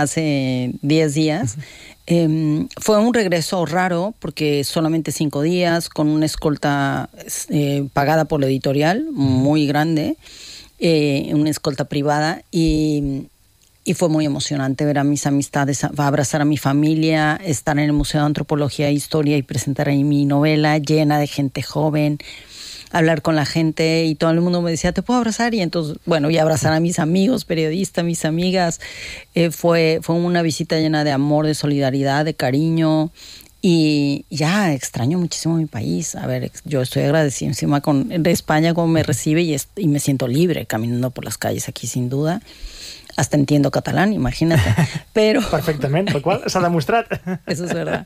hace diez días. Uh-huh. Eh, fue un regreso raro porque solamente cinco días con una escolta eh, pagada por la editorial, muy grande, eh, una escolta privada y, y fue muy emocionante ver a mis amistades, abrazar a mi familia, estar en el Museo de Antropología e Historia y presentar ahí mi novela llena de gente joven, hablar con la gente y todo el mundo me decía, ¿te puedo abrazar? Y entonces, bueno, y abrazar a mis amigos, periodistas, mis amigas. Eh, fue, fue una visita llena de amor, de solidaridad, de cariño. Y ya extraño muchísimo mi país. A ver, yo estoy agradecida encima con, de España como me recibe y, es, y me siento libre caminando por las calles aquí sin duda. Hasta entiendo catalán, imagínate. Pero perfectamente, lo cual s'ha demostrat. Eso es verdad.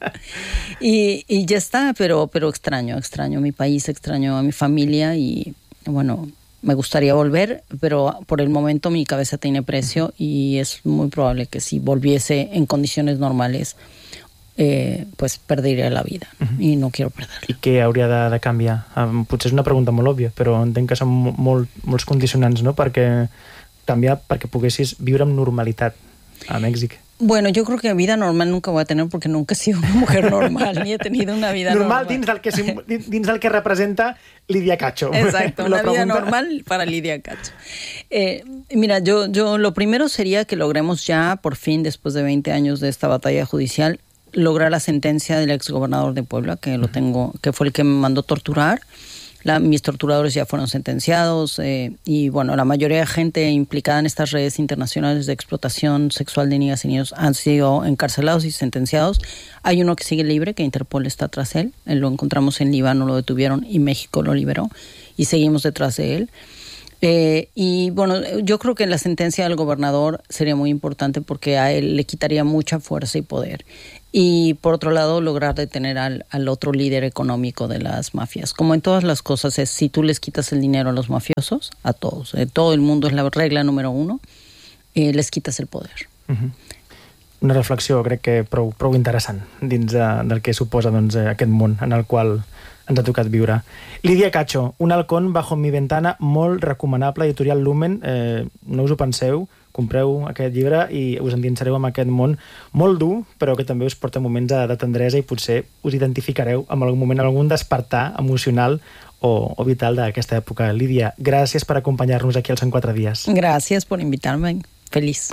Y, y ya está, pero, pero extraño, extraño mi país, extraño a mi familia y bueno, me gustaría volver, pero por el momento mi cabeza tiene precio y es muy probable que si volviese en condiciones normales, eh, pues perdería la vida uh-huh. i no quiero perderla. I què hauria de, de canviar? Um, potser és una pregunta molt òbvia, però entenc que són molt, molts condicionants, no? Perquè canviar perquè poguessis viure amb normalitat a Mèxic. Bueno, yo creo que vida normal nunca voy a tener porque nunca he sido una mujer normal, ni he tenido una vida normal. Normal dins del que, dins del que representa Lidia Cacho. Exacto, una vida normal para Lidia Cacho. Eh, mira, yo, yo lo primero sería que logremos ya, por fin, después de veinte años de esta batalla judicial, lograr la sentencia del exgobernador de Puebla, que lo tengo, que fue el que me mandó torturar. La, mis torturadores ya fueron sentenciados eh, y bueno, la mayoría de gente implicada en estas redes internacionales de explotación sexual de niñas y niños han sido encarcelados y sentenciados. Hay uno que sigue libre, que Interpol está tras él. Él lo encontramos en Líbano, lo detuvieron y México lo liberó y seguimos detrás de él. Eh, y bueno, yo creo que la sentencia del gobernador sería muy importante porque a él le quitaría mucha fuerza y poder. Y por otro lado, lograr detener al, al otro líder económico de las mafias. Como en todas las cosas, es si tú les quitas el dinero a los mafiosos, a todos, eh, todo el mundo es la regla número uno, eh, les quitas el poder. Uh-huh. Una reflexió, crec que prou, prou interessant dins de, del que suposa doncs, aquest món en el qual ens ha tocat viure. Lidia Cacho, Un halcón bajo mi ventana, molt recomanable, editorial Lumen, eh, no us ho penseu, compreu aquest llibre i us endinsareu en aquest món molt dur, però que també us porta moments de tendresa i potser us identificareu en algun moment, en algun despertar emocional o, o vital d'aquesta època. Lídia, gràcies per acompanyar-nos aquí als cent quatre dies. Gràcies per invitar-me. Feliç.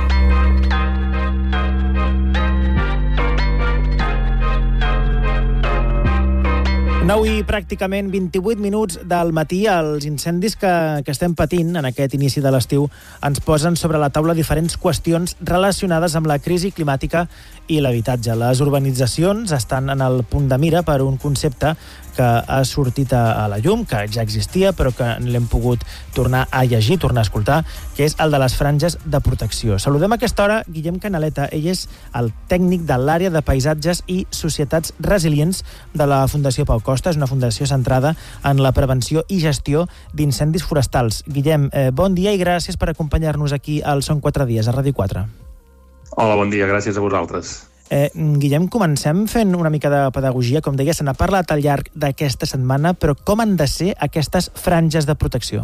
nou i pràcticament vint-i-vuit minuts del matí. Els incendis que, que estem patint en aquest inici de l'estiu ens posen sobre la taula diferents qüestions relacionades amb la crisi climàtica i l'habitatge. Les urbanitzacions estan en el punt de mira per un concepte que ha sortit a la llum, que ja existia, però que l'hem pogut tornar a llegir, tornar a escoltar, que és el de les franges de protecció. Saludem a aquesta hora Guillem Canaleta. Ell és el tècnic de l'àrea de paisatges i societats resilients de la Fundació Pau Costa. És una fundació centrada en la prevenció i gestió d'incendis forestals. Guillem, eh, bon dia i gràcies per acompanyar-nos aquí al Són quatre dies, a Ràdio quatre. Hola, bon dia, gràcies a vosaltres. Eh, Guillem, comencem fent una mica de pedagogia. Com deia, se n'ha parlat al llarg d'aquesta setmana, però com han de ser aquestes franges de protecció?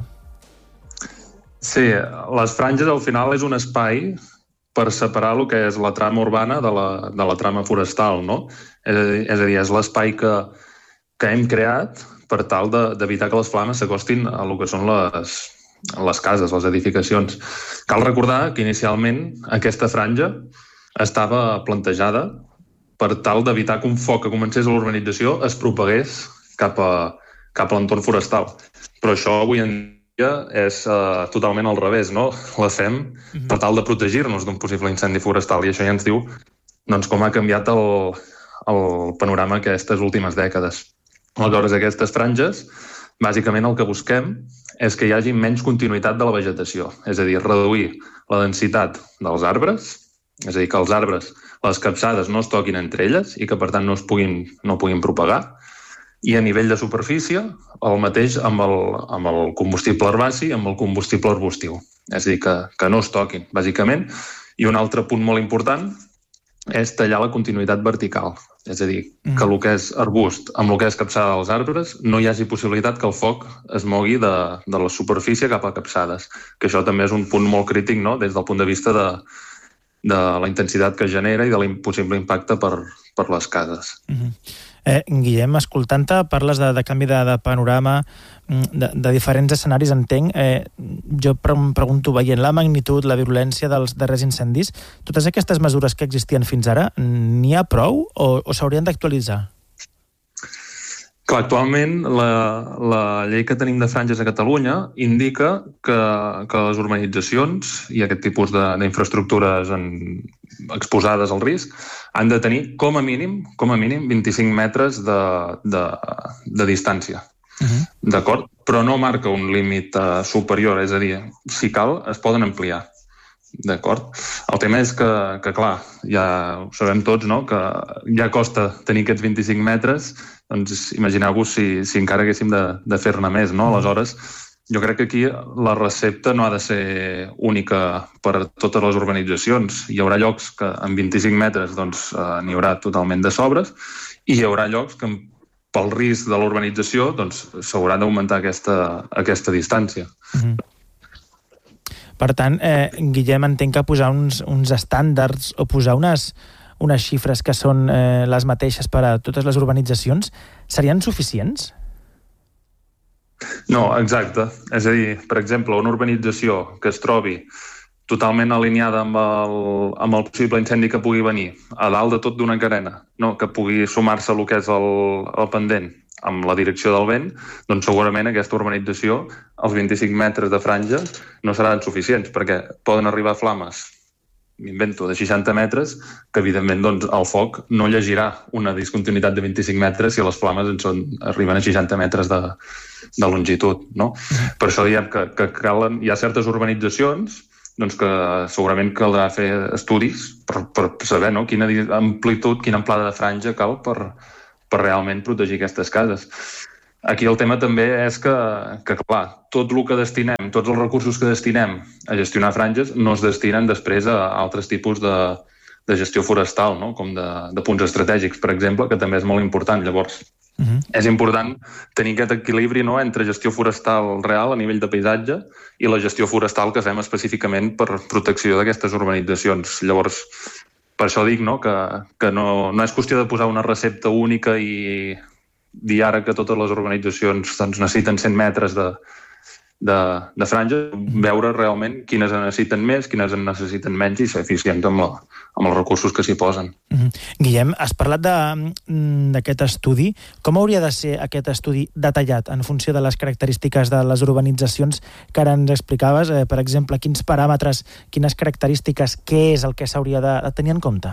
Sí, les franges al final és un espai per separar el que és la trama urbana de la, de la trama forestal, no? És a dir, és, a dir, és l'espai que, que hem creat per tal d'evitar que les flames s'acostin a el que són les, les cases, les edificacions. Cal recordar que inicialment aquesta franja estava plantejada per tal d'evitar que un foc que comencés a l'urbanització es propagués cap a, cap a l'entorn forestal. Però això avui en dia és uh, totalment al revés, no? La fem per tal de protegir-nos d'un possible incendi forestal i això ja ens diu doncs, com ha canviat el, el panorama aquestes últimes dècades. Aleshores, aquestes franges, bàsicament el que busquem és que hi hagi menys continuïtat de la vegetació, és a dir, reduir la densitat dels arbres, és a dir, que els arbres, les capçades no es toquin entre elles i que, per tant, no es puguin, no puguin propagar. I a nivell de superfície, el mateix amb el, amb el combustible herbaci i amb el combustible arbustiu. És a dir, que, que no es toquin, bàsicament. I un altre punt molt important és tallar la continuïtat vertical. És a dir, que el que és arbust amb el que és capçada dels arbres no hi hagi possibilitat que el foc es mogui de, de la superfície cap a capçades. Que això també és un punt molt crític, no?, des del punt de vista de de la intensitat que genera i de l'impossible impacte per, per les cases. Uh-huh. eh, Guillem, escoltant-te, parles de, de canvi de, de panorama, de, de diferents escenaris, entenc. Eh, jo em pregunto, veient la magnitud, la virulència dels darrers incendis, totes aquestes mesures que existien fins ara, n'hi ha prou o, o s'haurien d'actualitzar? Clar, actualment la, la llei que tenim de franges a Catalunya indica que, que les urbanitzacions i aquest tipus d'infraestructures exposades al risc han de tenir com a mínim, com a mínim vint-i-cinc metres de, de, de distància. Uh-huh. D'acord? Però no marca un límit uh, superior, és a dir, si cal, es poden ampliar. D'acord? El tema és que, que, clar, ja ho sabem tots, no?, que ja costa tenir aquests vint-i-cinc metres, doncs imagineu-vos si, si encara haguéssim de, de fer-ne més, no? Aleshores, jo crec que aquí la recepta no ha de ser única per totes les urbanitzacions. Hi haurà llocs que en vint-i-cinc metres doncs, eh, n'hi haurà totalment de sobres i hi haurà llocs que pel risc de l'urbanització doncs, s'haurà d'augmentar aquesta, aquesta distància. Mm-hmm. Per tant, eh, Guillem, entenc que posar uns, uns estàndards o posar unes, unes xifres que són eh, les mateixes per a totes les urbanitzacions serien suficients? No, exacte. És a dir, per exemple, una urbanització que es trobi totalment alineada amb el, amb el possible incendi que pugui venir a dalt de tot d'una carena, no? Que pugui sumar-se a el que és el, el pendent amb la direcció del vent, doncs segurament aquesta urbanització, els vint-i-cinc metres de franja, no seran suficients, perquè poden arribar flames, m'invento, de seixanta metres, que evidentment doncs, el foc no llegirà una discontinuïtat de vint-i-cinc metres si les flames en són, arriben a seixanta metres de, de longitud. No? Per això diem que, que calen, hi ha certes urbanitzacions doncs que segurament caldrà fer estudis per, per saber no? Quina amplitud, quina amplada de franja cal per, per realment protegir aquestes cases. Aquí el tema també és que, que, clar, tot el que destinem, tots els recursos que destinem a gestionar franges no es destinen després a altres tipus de, de gestió forestal, no? Com de, de punts estratègics, per exemple, que també és molt important. Llavors, uh-huh. és important tenir aquest equilibri no? Entre gestió forestal real a nivell de paisatge i la gestió forestal que fem específicament per protecció d'aquestes urbanitzacions. Llavors, per això dic no? que, que no, no és qüestió de posar una recepta única i dir ara que totes les urbanitzacions doncs, necessiten cent metres de, de, de franja, veure realment quines en necessiten més, quines en necessiten menys i ser eficients amb, la, amb els recursos que s'hi posen. Mm-hmm. Guillem, has parlat d'aquest estudi. Com hauria de ser aquest estudi detallat en funció de les característiques de les urbanitzacions que ara ens explicaves? Eh, per exemple, quins paràmetres, quines característiques, què és el que s'hauria de, de tenir en compte?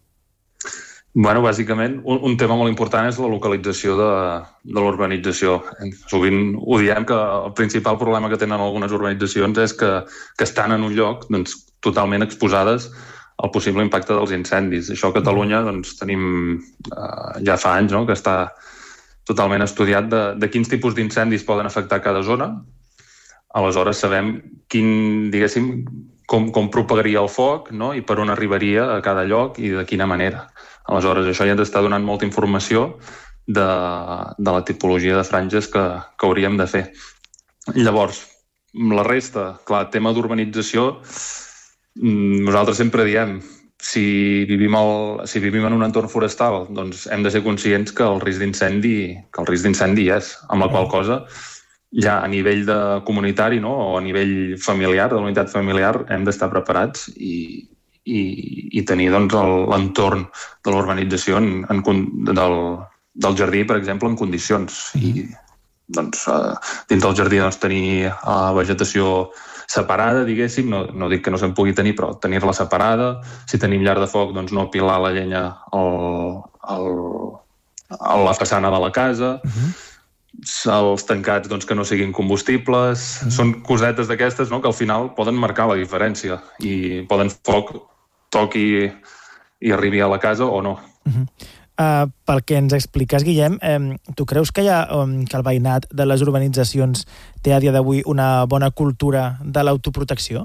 Bueno, bàsicament, un, un tema molt important és la localització de, de l'urbanització. Sovint ho diem que el principal problema que tenen algunes urbanitzacions és que, que estan en un lloc doncs, totalment exposades al possible impacte dels incendis. Això a Catalunya doncs, tenim eh, ja fa anys no? Que està totalment estudiat de, de quins tipus d'incendis poden afectar cada zona. Aleshores sabem quin, diguéssim, com, com propagaria el foc no? I per on arribaria a cada lloc i de quina manera. Aleshores, això ja ens està donant molta informació de, de la tipologia de franges que, que hauríem de fer. Llavors, la resta, clar, tema d'urbanització, nosaltres sempre diem, si vivim, el, si vivim en un entorn forestal, doncs hem de ser conscients que el risc d'incendi que el risc d'incendi és, amb la qual cosa ja a nivell de comunitari no? O a nivell familiar, de la unitat familiar, hem d'estar preparats i I, i tenir doncs, l'entorn de l'urbanització en, en, del, del jardí, per exemple, en condicions. I doncs, uh, dins del jardí doncs, tenir uh, vegetació separada, diguéssim, no, no dic que no se'n pugui tenir, però tenir-la separada. Si tenim llar de foc, doncs no apilar la llenya al, al, a la façana de la casa. Uh-huh. Els tancats doncs, que no siguin combustibles. Uh-huh. Són cosetes d'aquestes no? Que al final poden marcar la diferència i poden foc toqui i arribi a la casa o no. Uh-huh. Uh, pel que ens expliques, Guillem, eh, tu creus que, hi ha, um, que el veïnat de les urbanitzacions té a dia d'avui una bona cultura de l'autoprotecció?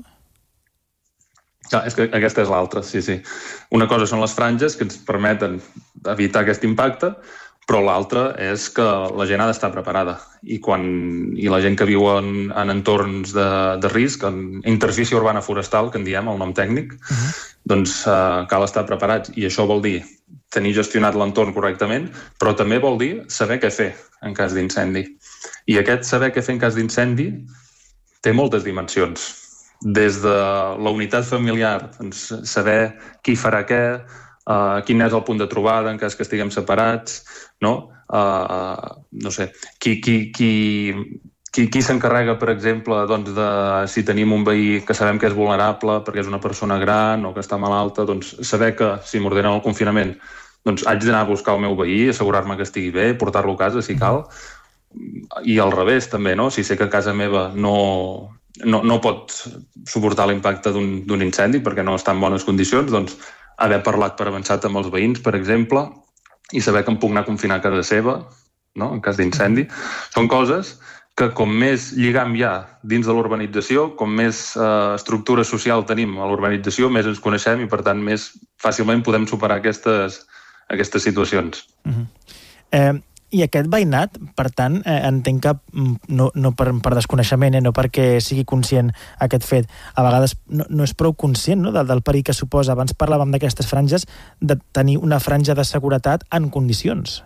Ja, és que aquesta és l'altra, sí, sí. Una cosa són les franges que ens permeten evitar aquest impacte, però l'altra és que la gent ha d'estar preparada i, quan, i la gent que viu en, en entorns de, de risc, en interfície urbana forestal, que en diem el nom tècnic, uh-huh. doncs eh, cal estar preparats i això vol dir tenir gestionat l'entorn correctament, però també vol dir saber què fer en cas d'incendi. I aquest saber què fer en cas d'incendi té moltes dimensions. Des de la unitat familiar, doncs, saber qui farà què, Uh, quin és el punt de trobada en cas que estiguem separats, no? Uh, no sé, qui, qui, qui, qui, qui s'encarrega, per exemple, doncs de, si tenim un veí que sabem que és vulnerable perquè és una persona gran o que està malalta, doncs saber que si m'ordenen el confinament doncs haig d'anar a buscar el meu veí, assegurar-me que estigui bé, portar-lo a casa si cal, i al revés també, no? Si sé que a casa meva no, no, no pot suportar l'impacte d'un incendi perquè no està en bones condicions, doncs haver parlat per avançat amb els veïns, per exemple, i saber que em puc anar a confinar a casa seva, no? En cas d'incendi. Són coses que com més lligam hi ha dins de l'urbanització, com més eh, estructura social tenim a l'urbanització, més ens coneixem i, per tant, més fàcilment podem superar aquestes, aquestes situacions. Uh-huh. Eh, I aquest veïnat, per tant, eh, entenc que no, no per, per desconeixement, eh, no perquè sigui conscient aquest fet, a vegades no, no és prou conscient, no?, del, del perill que suposa. Abans parlàvem d'aquestes franges, de tenir una franja de seguretat en condicions.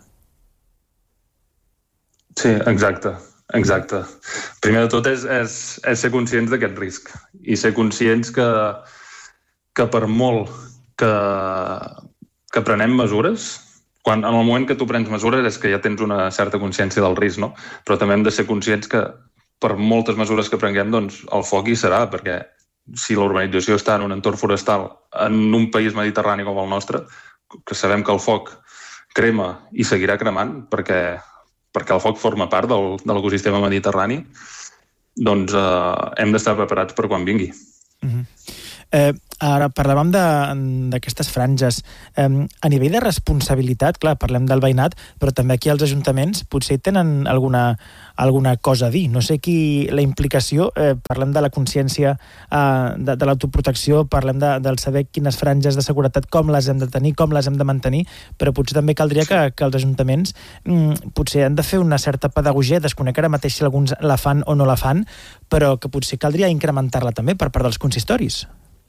Sí, exacte, exacte. Primer de tot és, és, és ser conscients d'aquest risc i ser conscients que, que per molt que, que prenem mesures, quan, en el moment que tu prens mesures és que ja tens una certa consciència del risc, no? Però també hem de ser conscients que per moltes mesures que prenguem, doncs el foc hi serà, perquè si l'urbanització està en un entorn forestal en un país mediterrani com el nostre, que sabem que el foc crema i seguirà cremant, perquè, perquè el foc forma part del, de l'ecosistema mediterrani, doncs eh, hem d'estar preparats per quan vingui. Uh-huh. Eh, ara parlàvem d'aquestes franges. Eh, a nivell de responsabilitat, clar, parlem del veïnat, però també aquí els ajuntaments potser tenen alguna, alguna cosa a dir. No sé qui la implicació, eh, parlem de la consciència eh, de, de l'autoprotecció, parlem de, del saber quines franges de seguretat, com les hem de tenir, com les hem de mantenir, però potser també caldria que, que els ajuntaments mm, potser han de fer una certa pedagogia, desconec ara mateix si alguns la fan o no la fan, però que potser caldria incrementar-la també per part dels consistoris.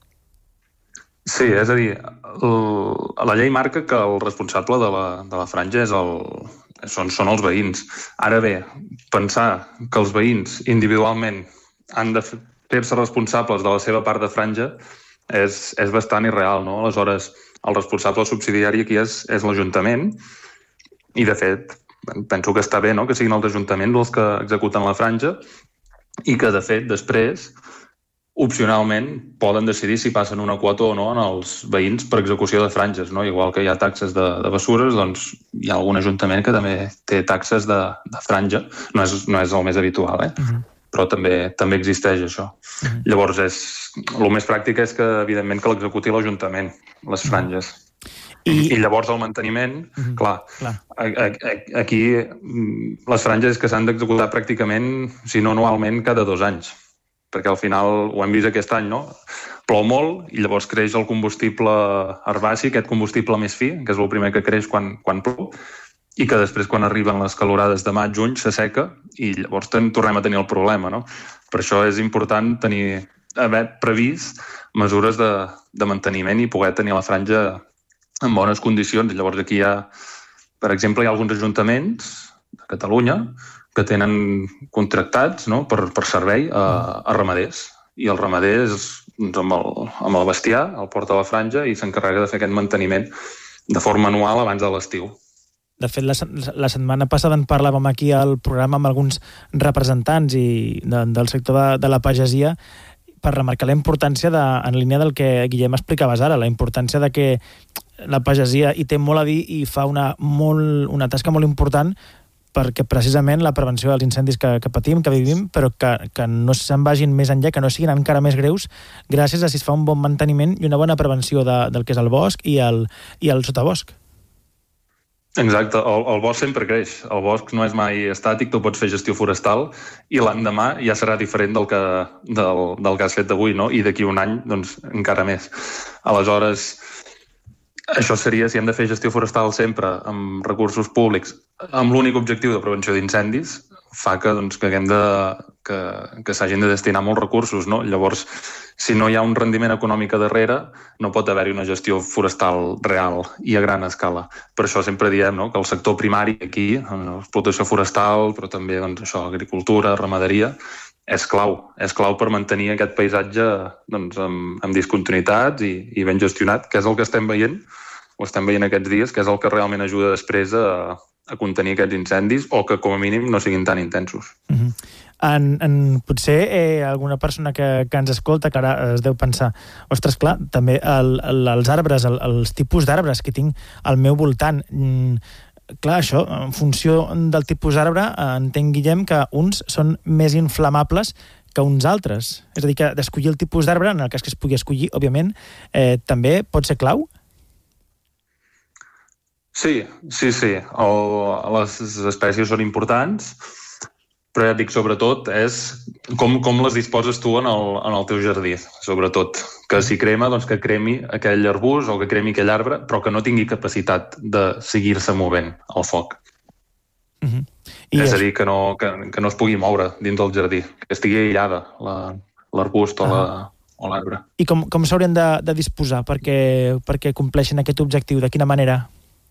Sí, és a dir, el, la llei marca que el responsable de la, de la franja és el, són, són els veïns. Ara bé, pensar que els veïns individualment han de fer-se responsables de la seva part de franja és, és bastant irreal, no? Aleshores, el responsable subsidiari aquí és, és l'Ajuntament i, de fet, penso que està bé, no?, que siguin els ajuntaments els que executen la franja i que, de fet, després opcionalment poden decidir si passen una quota o no en els veïns per execució de franges, no? Igual que hi ha taxes de, de bessures, doncs hi ha algun ajuntament que també té taxes de, de franja. No és, no és el més habitual, eh? Uh-huh. Però també també existeix això. Uh-huh. Llavors, és, el més pràctic és que, evidentment, que l'executi l'Ajuntament, les franges. Uh-huh. I... I llavors el manteniment, uh-huh. clar, clar. A, a, a, aquí les franges que s'han d'executar pràcticament, si no anualment, cada dos anys. Perquè al final, ho hem vist aquest any, no? Plou molt i llavors creix el combustible herbaci, aquest combustible més fi, que és el primer que creix quan, quan plou, i que després, quan arriben les calorades de maig, juny, s'asseca i llavors ten, tornem a tenir el problema, no? Per això és important tenir, haver previst mesures de, de manteniment i poder tenir la franja en bones condicions. I llavors aquí hi ha, per exemple, hi ha alguns ajuntaments de Catalunya que tenen contractats, no?, per, per servei a, a ramaders. I el ramader és doncs, amb, el, amb el bestiar, el porta a la franja i s'encarrega de fer aquest manteniment de forma anual abans de l'estiu. De fet, la, la setmana passada en parlàvem aquí al programa amb alguns representants i de, del sector de, de la pagesia per remarcar la importància, de, en línia del que, Guillem, explicaves ara, la importància de que la pagesia hi té molt a dir i fa una, molt, una tasca molt important perquè precisament la prevenció dels incendis que, que patim, que vivim, però que, que no se'n vagin més enllà, que no siguin encara més greus, gràcies a si es fa un bon manteniment i una bona prevenció de, del que és el bosc i el, i el sotabosc. Exacte, el, el bosc sempre creix. El bosc no és mai estàtic, tu pots fer gestió forestal i l'endemà ja serà diferent del que, del, del que has fet avui, no? I d'aquí un any, doncs, encara més. Aleshores, això seria, si hem de fer gestió forestal sempre amb recursos públics, amb l'únic objectiu de prevenció d'incendis, fa que, doncs, que haguem de, que, que s'hagin de destinar molts recursos, no? Llavors, si no hi ha un rendiment econòmic a darrere, no pot haver-hi una gestió forestal real i a gran escala. Per això sempre diem, no?, que el sector primari aquí, explotació forestal, però també, doncs, això, agricultura, ramaderia, és clau. És clau per mantenir aquest paisatge, doncs, amb, amb discontinuïtats i, i ben gestionat, que és el que estem veient, o estem veient aquests dies, que és el que realment ajuda després a, a contenir aquests incendis o que, com a mínim, no siguin tan intensos. Uh-huh. En, en, potser eh, alguna persona que, que ens escolta, que ara es deu pensar, ostres, clar, també el, el, els arbres, el, els tipus d'arbres que tinc al meu voltant, mm, clar, això, en funció del tipus d'arbre, entenc, Guillem, que uns són més inflamables que uns altres. És a dir, que d'escollir el tipus d'arbre, en el cas que es pugui escollir, òbviament, eh, també pot ser clau? Sí, sí, sí. El, les espècies són importants Però ja et dic, sobretot, és com, com les disposes tu en el, en el teu jardí, sobretot. Que si crema, doncs que cremi aquell arbust o que cremi aquell arbre, però que no tingui capacitat de seguir-se movent al foc. Uh-huh. I és a dir, que no, que, que no es pugui moure dins del jardí, que estigui aïllada la, l'arbust o, la, o l'arbre. I com, com s'haurien de, de disposar perquè, perquè compleixin aquest objectiu? De quina manera?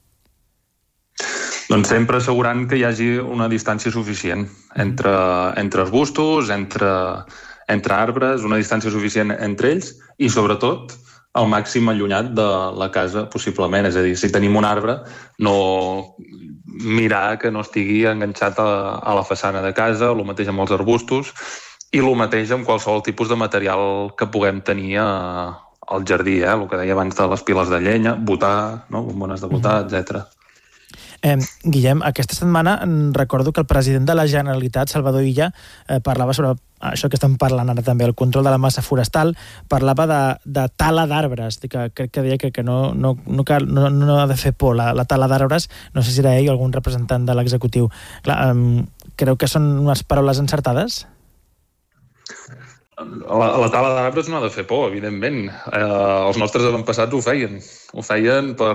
Doncs sempre assegurant que hi hagi una distància suficient entre, entre arbustos, entre, entre arbres, una distància suficient entre ells i, sobretot, al màxim allunyat de la casa, possiblement. És a dir, si tenim un arbre, no mirar que no estigui enganxat a, a la façana de casa, el mateix amb els arbustos i el mateix amb qualsevol tipus de material que puguem tenir a, al jardí, eh? El que deia abans de les piles de llenya, botar, no? Bombones de botar, etcètera. Eh, Guillem, aquesta setmana recordo que el president de la Generalitat, Salvador Illa, eh, parlava sobre això que estem parlant ara també, el control de la massa forestal, parlava de, de tala d'arbres, que crec que deia que, que no, no, no, cal, no, no ha de fer por la, la tala d'arbres, no sé si era ell o algun representant de l'executiu. Clar, eh, creu que són unes paraules encertades? La, la tala d'arbres no ha de fer por, evidentment. Eh, els nostres avantpassats ho feien. Ho feien per,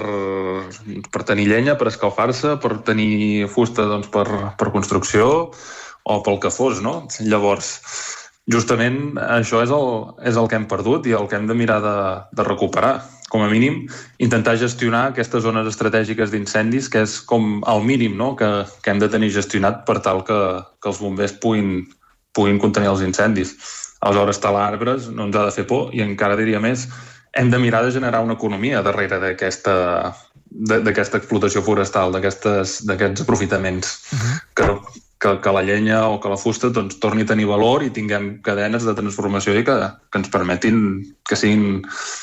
per tenir llenya, per escalfar-se, per tenir fusta doncs, per, per construcció o pel que fos, no? Llavors, justament això és el, és el que hem perdut i el que hem de mirar de, de recuperar. Com a mínim, intentar gestionar aquestes zones estratègiques d'incendis, que és com el mínim, no? que, que hem de tenir gestionat per tal que, que els bombers puguin, puguin contenir els incendis. Aleshores, talar arbres no ens ha de fer por i encara diria més, hem de mirar de generar una economia darrere d'aquesta, d'aquesta explotació forestal, d'aquests aprofitaments. Uh-huh. que, que, que la llenya o que la fusta doncs, torni a tenir valor i tinguem cadenes de transformació i que, que ens permetin que siguin,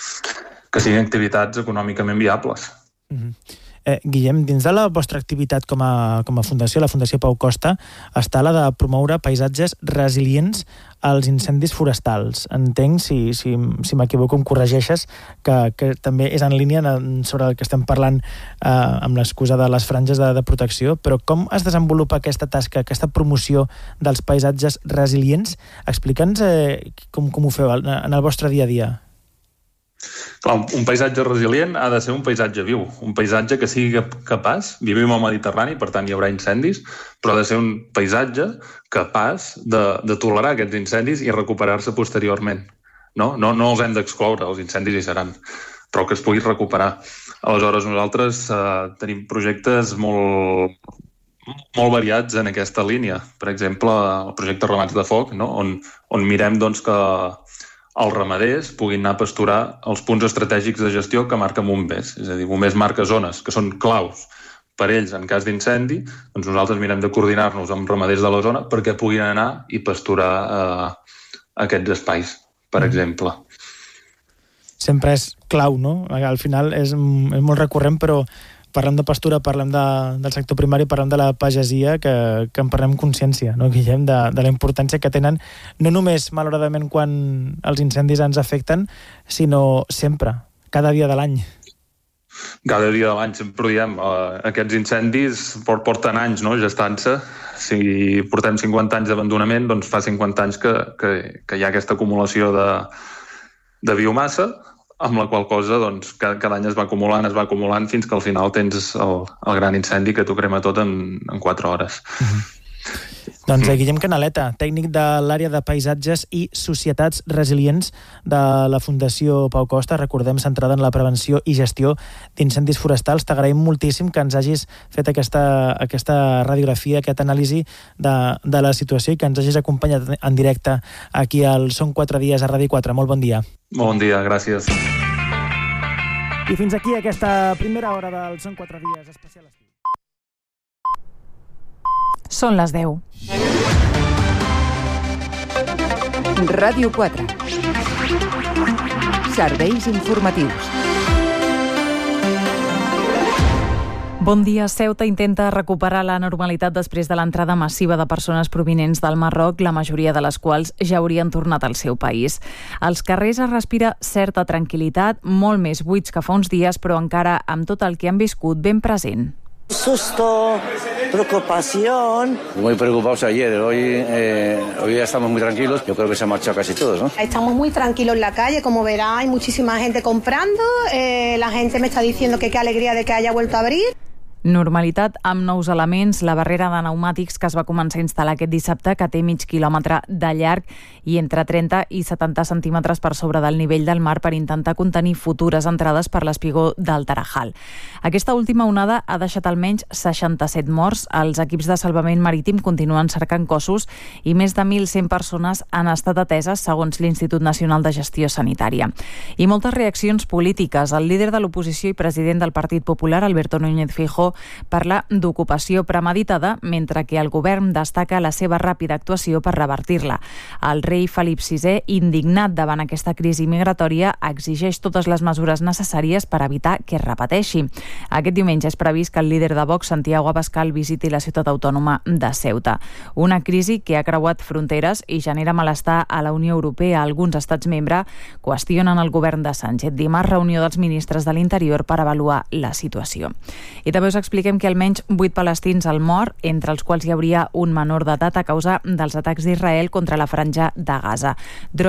que siguin activitats econòmicament viables. Uh-huh. Eh, Guillem, dins de la vostra activitat com a, com a fundació, la Fundació Pau Costa, està la de promoure paisatges resilients als incendis forestals. Entenc, si, si, si m'equivoco, em corregeixes, que, que també és en línia sobre el que estem parlant eh, amb l'excusa de les franges de, de protecció, però com es desenvolupa aquesta tasca, aquesta promoció dels paisatges resilients? Explica'ns eh, com, com ho feu en el vostre dia a dia. Clar, un paisatge resilient ha de ser un paisatge viu, un paisatge que sigui capaç, vivim al Mediterrani, per tant hi haurà incendis, però ha de ser un paisatge capaç de, de tolerar aquests incendis i recuperar-se posteriorment. No, no, no els hem d'excloure, els incendis hi seran, però que es pugui recuperar. Aleshores, nosaltres eh, tenim projectes molt, molt variats en aquesta línia. Per exemple, el projecte Ramats de Foc, no? on, on mirem doncs, que els ramaders puguin anar a pasturar els punts estratègics de gestió que marca bombers. És a dir, bombers marca zones que són claus per ells en cas d'incendi, doncs nosaltres mirem de coordinar-nos amb ramaders de la zona perquè puguin anar i pasturar eh, aquests espais, per exemple. Sempre és clau, no? Al final és, és molt recurrent, però parlem de pastura, parlem de, del sector primari, parlem de la pagesia, que, que en parlem consciència, no, Guillem, de, de la importància que tenen, no només, malauradament, quan els incendis ens afecten, sinó sempre, cada dia de l'any. Cada dia de l'any, sempre ho diem. Uh, aquests incendis porten anys, no?, gestant-se. Si portem cinquanta anys d'abandonament, doncs fa cinquanta anys que, que, que hi ha aquesta acumulació de, de biomassa, amb la qual cosa doncs, cada, cada any es va acumulant, es va acumulant, fins que al final tens el, el gran incendi que t'ho crema tot en, en quatre hores. Uh-huh. Doncs eh, Guillem Canaleta, tècnic de l'àrea de paisatges i societats resilients de la Fundació Pau Costa, recordem, centrada en la prevenció i gestió d'incendis forestals. T'agraïm moltíssim que ens hagis fet aquesta, aquesta radiografia, aquesta anàlisi de, de la situació i que ens hagis acompanyat en directe aquí al Són quatre dies a Ràdio quatre. Molt bon dia. Bon dia, gràcies. I fins aquí aquesta primera hora del Són quatre dies especial estiu. Són les deu. Ràdio quatre. Serveis informatius. Bon dia. Ceuta intenta recuperar la normalitat després de l'entrada massiva de persones provinents del Marroc, la majoria de les quals ja haurien tornat al seu país. Als carrers es respira certa tranquil·litat, molt més buits que fa uns dies, però encara amb tot el que han viscut ben present. Susto, preocupación. Muy preocupados ayer, hoy, eh, hoy ya estamos muy tranquilos, yo creo que se han marchado casi todos, ¿no? Estamos muy tranquilos en la calle, como verá, hay muchísima gente comprando, eh, la gente me está diciendo que qué alegría de que haya vuelto a abrir. Normalitat amb nous elements, la barrera de pneumàtics que es va començar a instal·lar aquest dissabte, que té mig quilòmetre de llarg i entre trenta i setanta centímetres per sobre del nivell del mar per intentar contenir futures entrades per l'espigó del Tarajal. Aquesta última onada ha deixat almenys seixanta-set morts. Els equips de salvament marítim continuen cercant cossos i més de mil cent persones han estat ateses, segons l'Institut Nacional de Gestió Sanitària. I moltes reaccions polítiques. El líder de l'oposició i president del Partit Popular, Alberto Núñez Feijóo, parla d'ocupació premeditada, mentre que el govern destaca la seva ràpida actuació per revertir-la. El rei Felip sisè, indignat davant aquesta crisi migratòria, exigeix totes les mesures necessàries per evitar que es repeteixi. Aquest diumenge és previst que el líder de Vox, Santiago Abascal, visiti la ciutat autònoma de Ceuta. Una crisi que ha creuat fronteres i genera malestar a la Unió Europea. Alguns estats membres qüestionen el govern de Sánchez. Dimarts, reunió dels ministres de l'Interior per avaluar la situació. I també us expliquem que almenys vuit palestins han mort, entre els quals hi hauria un menor d'edat a causa dels atacs d'Israel contra la franja de Gaza.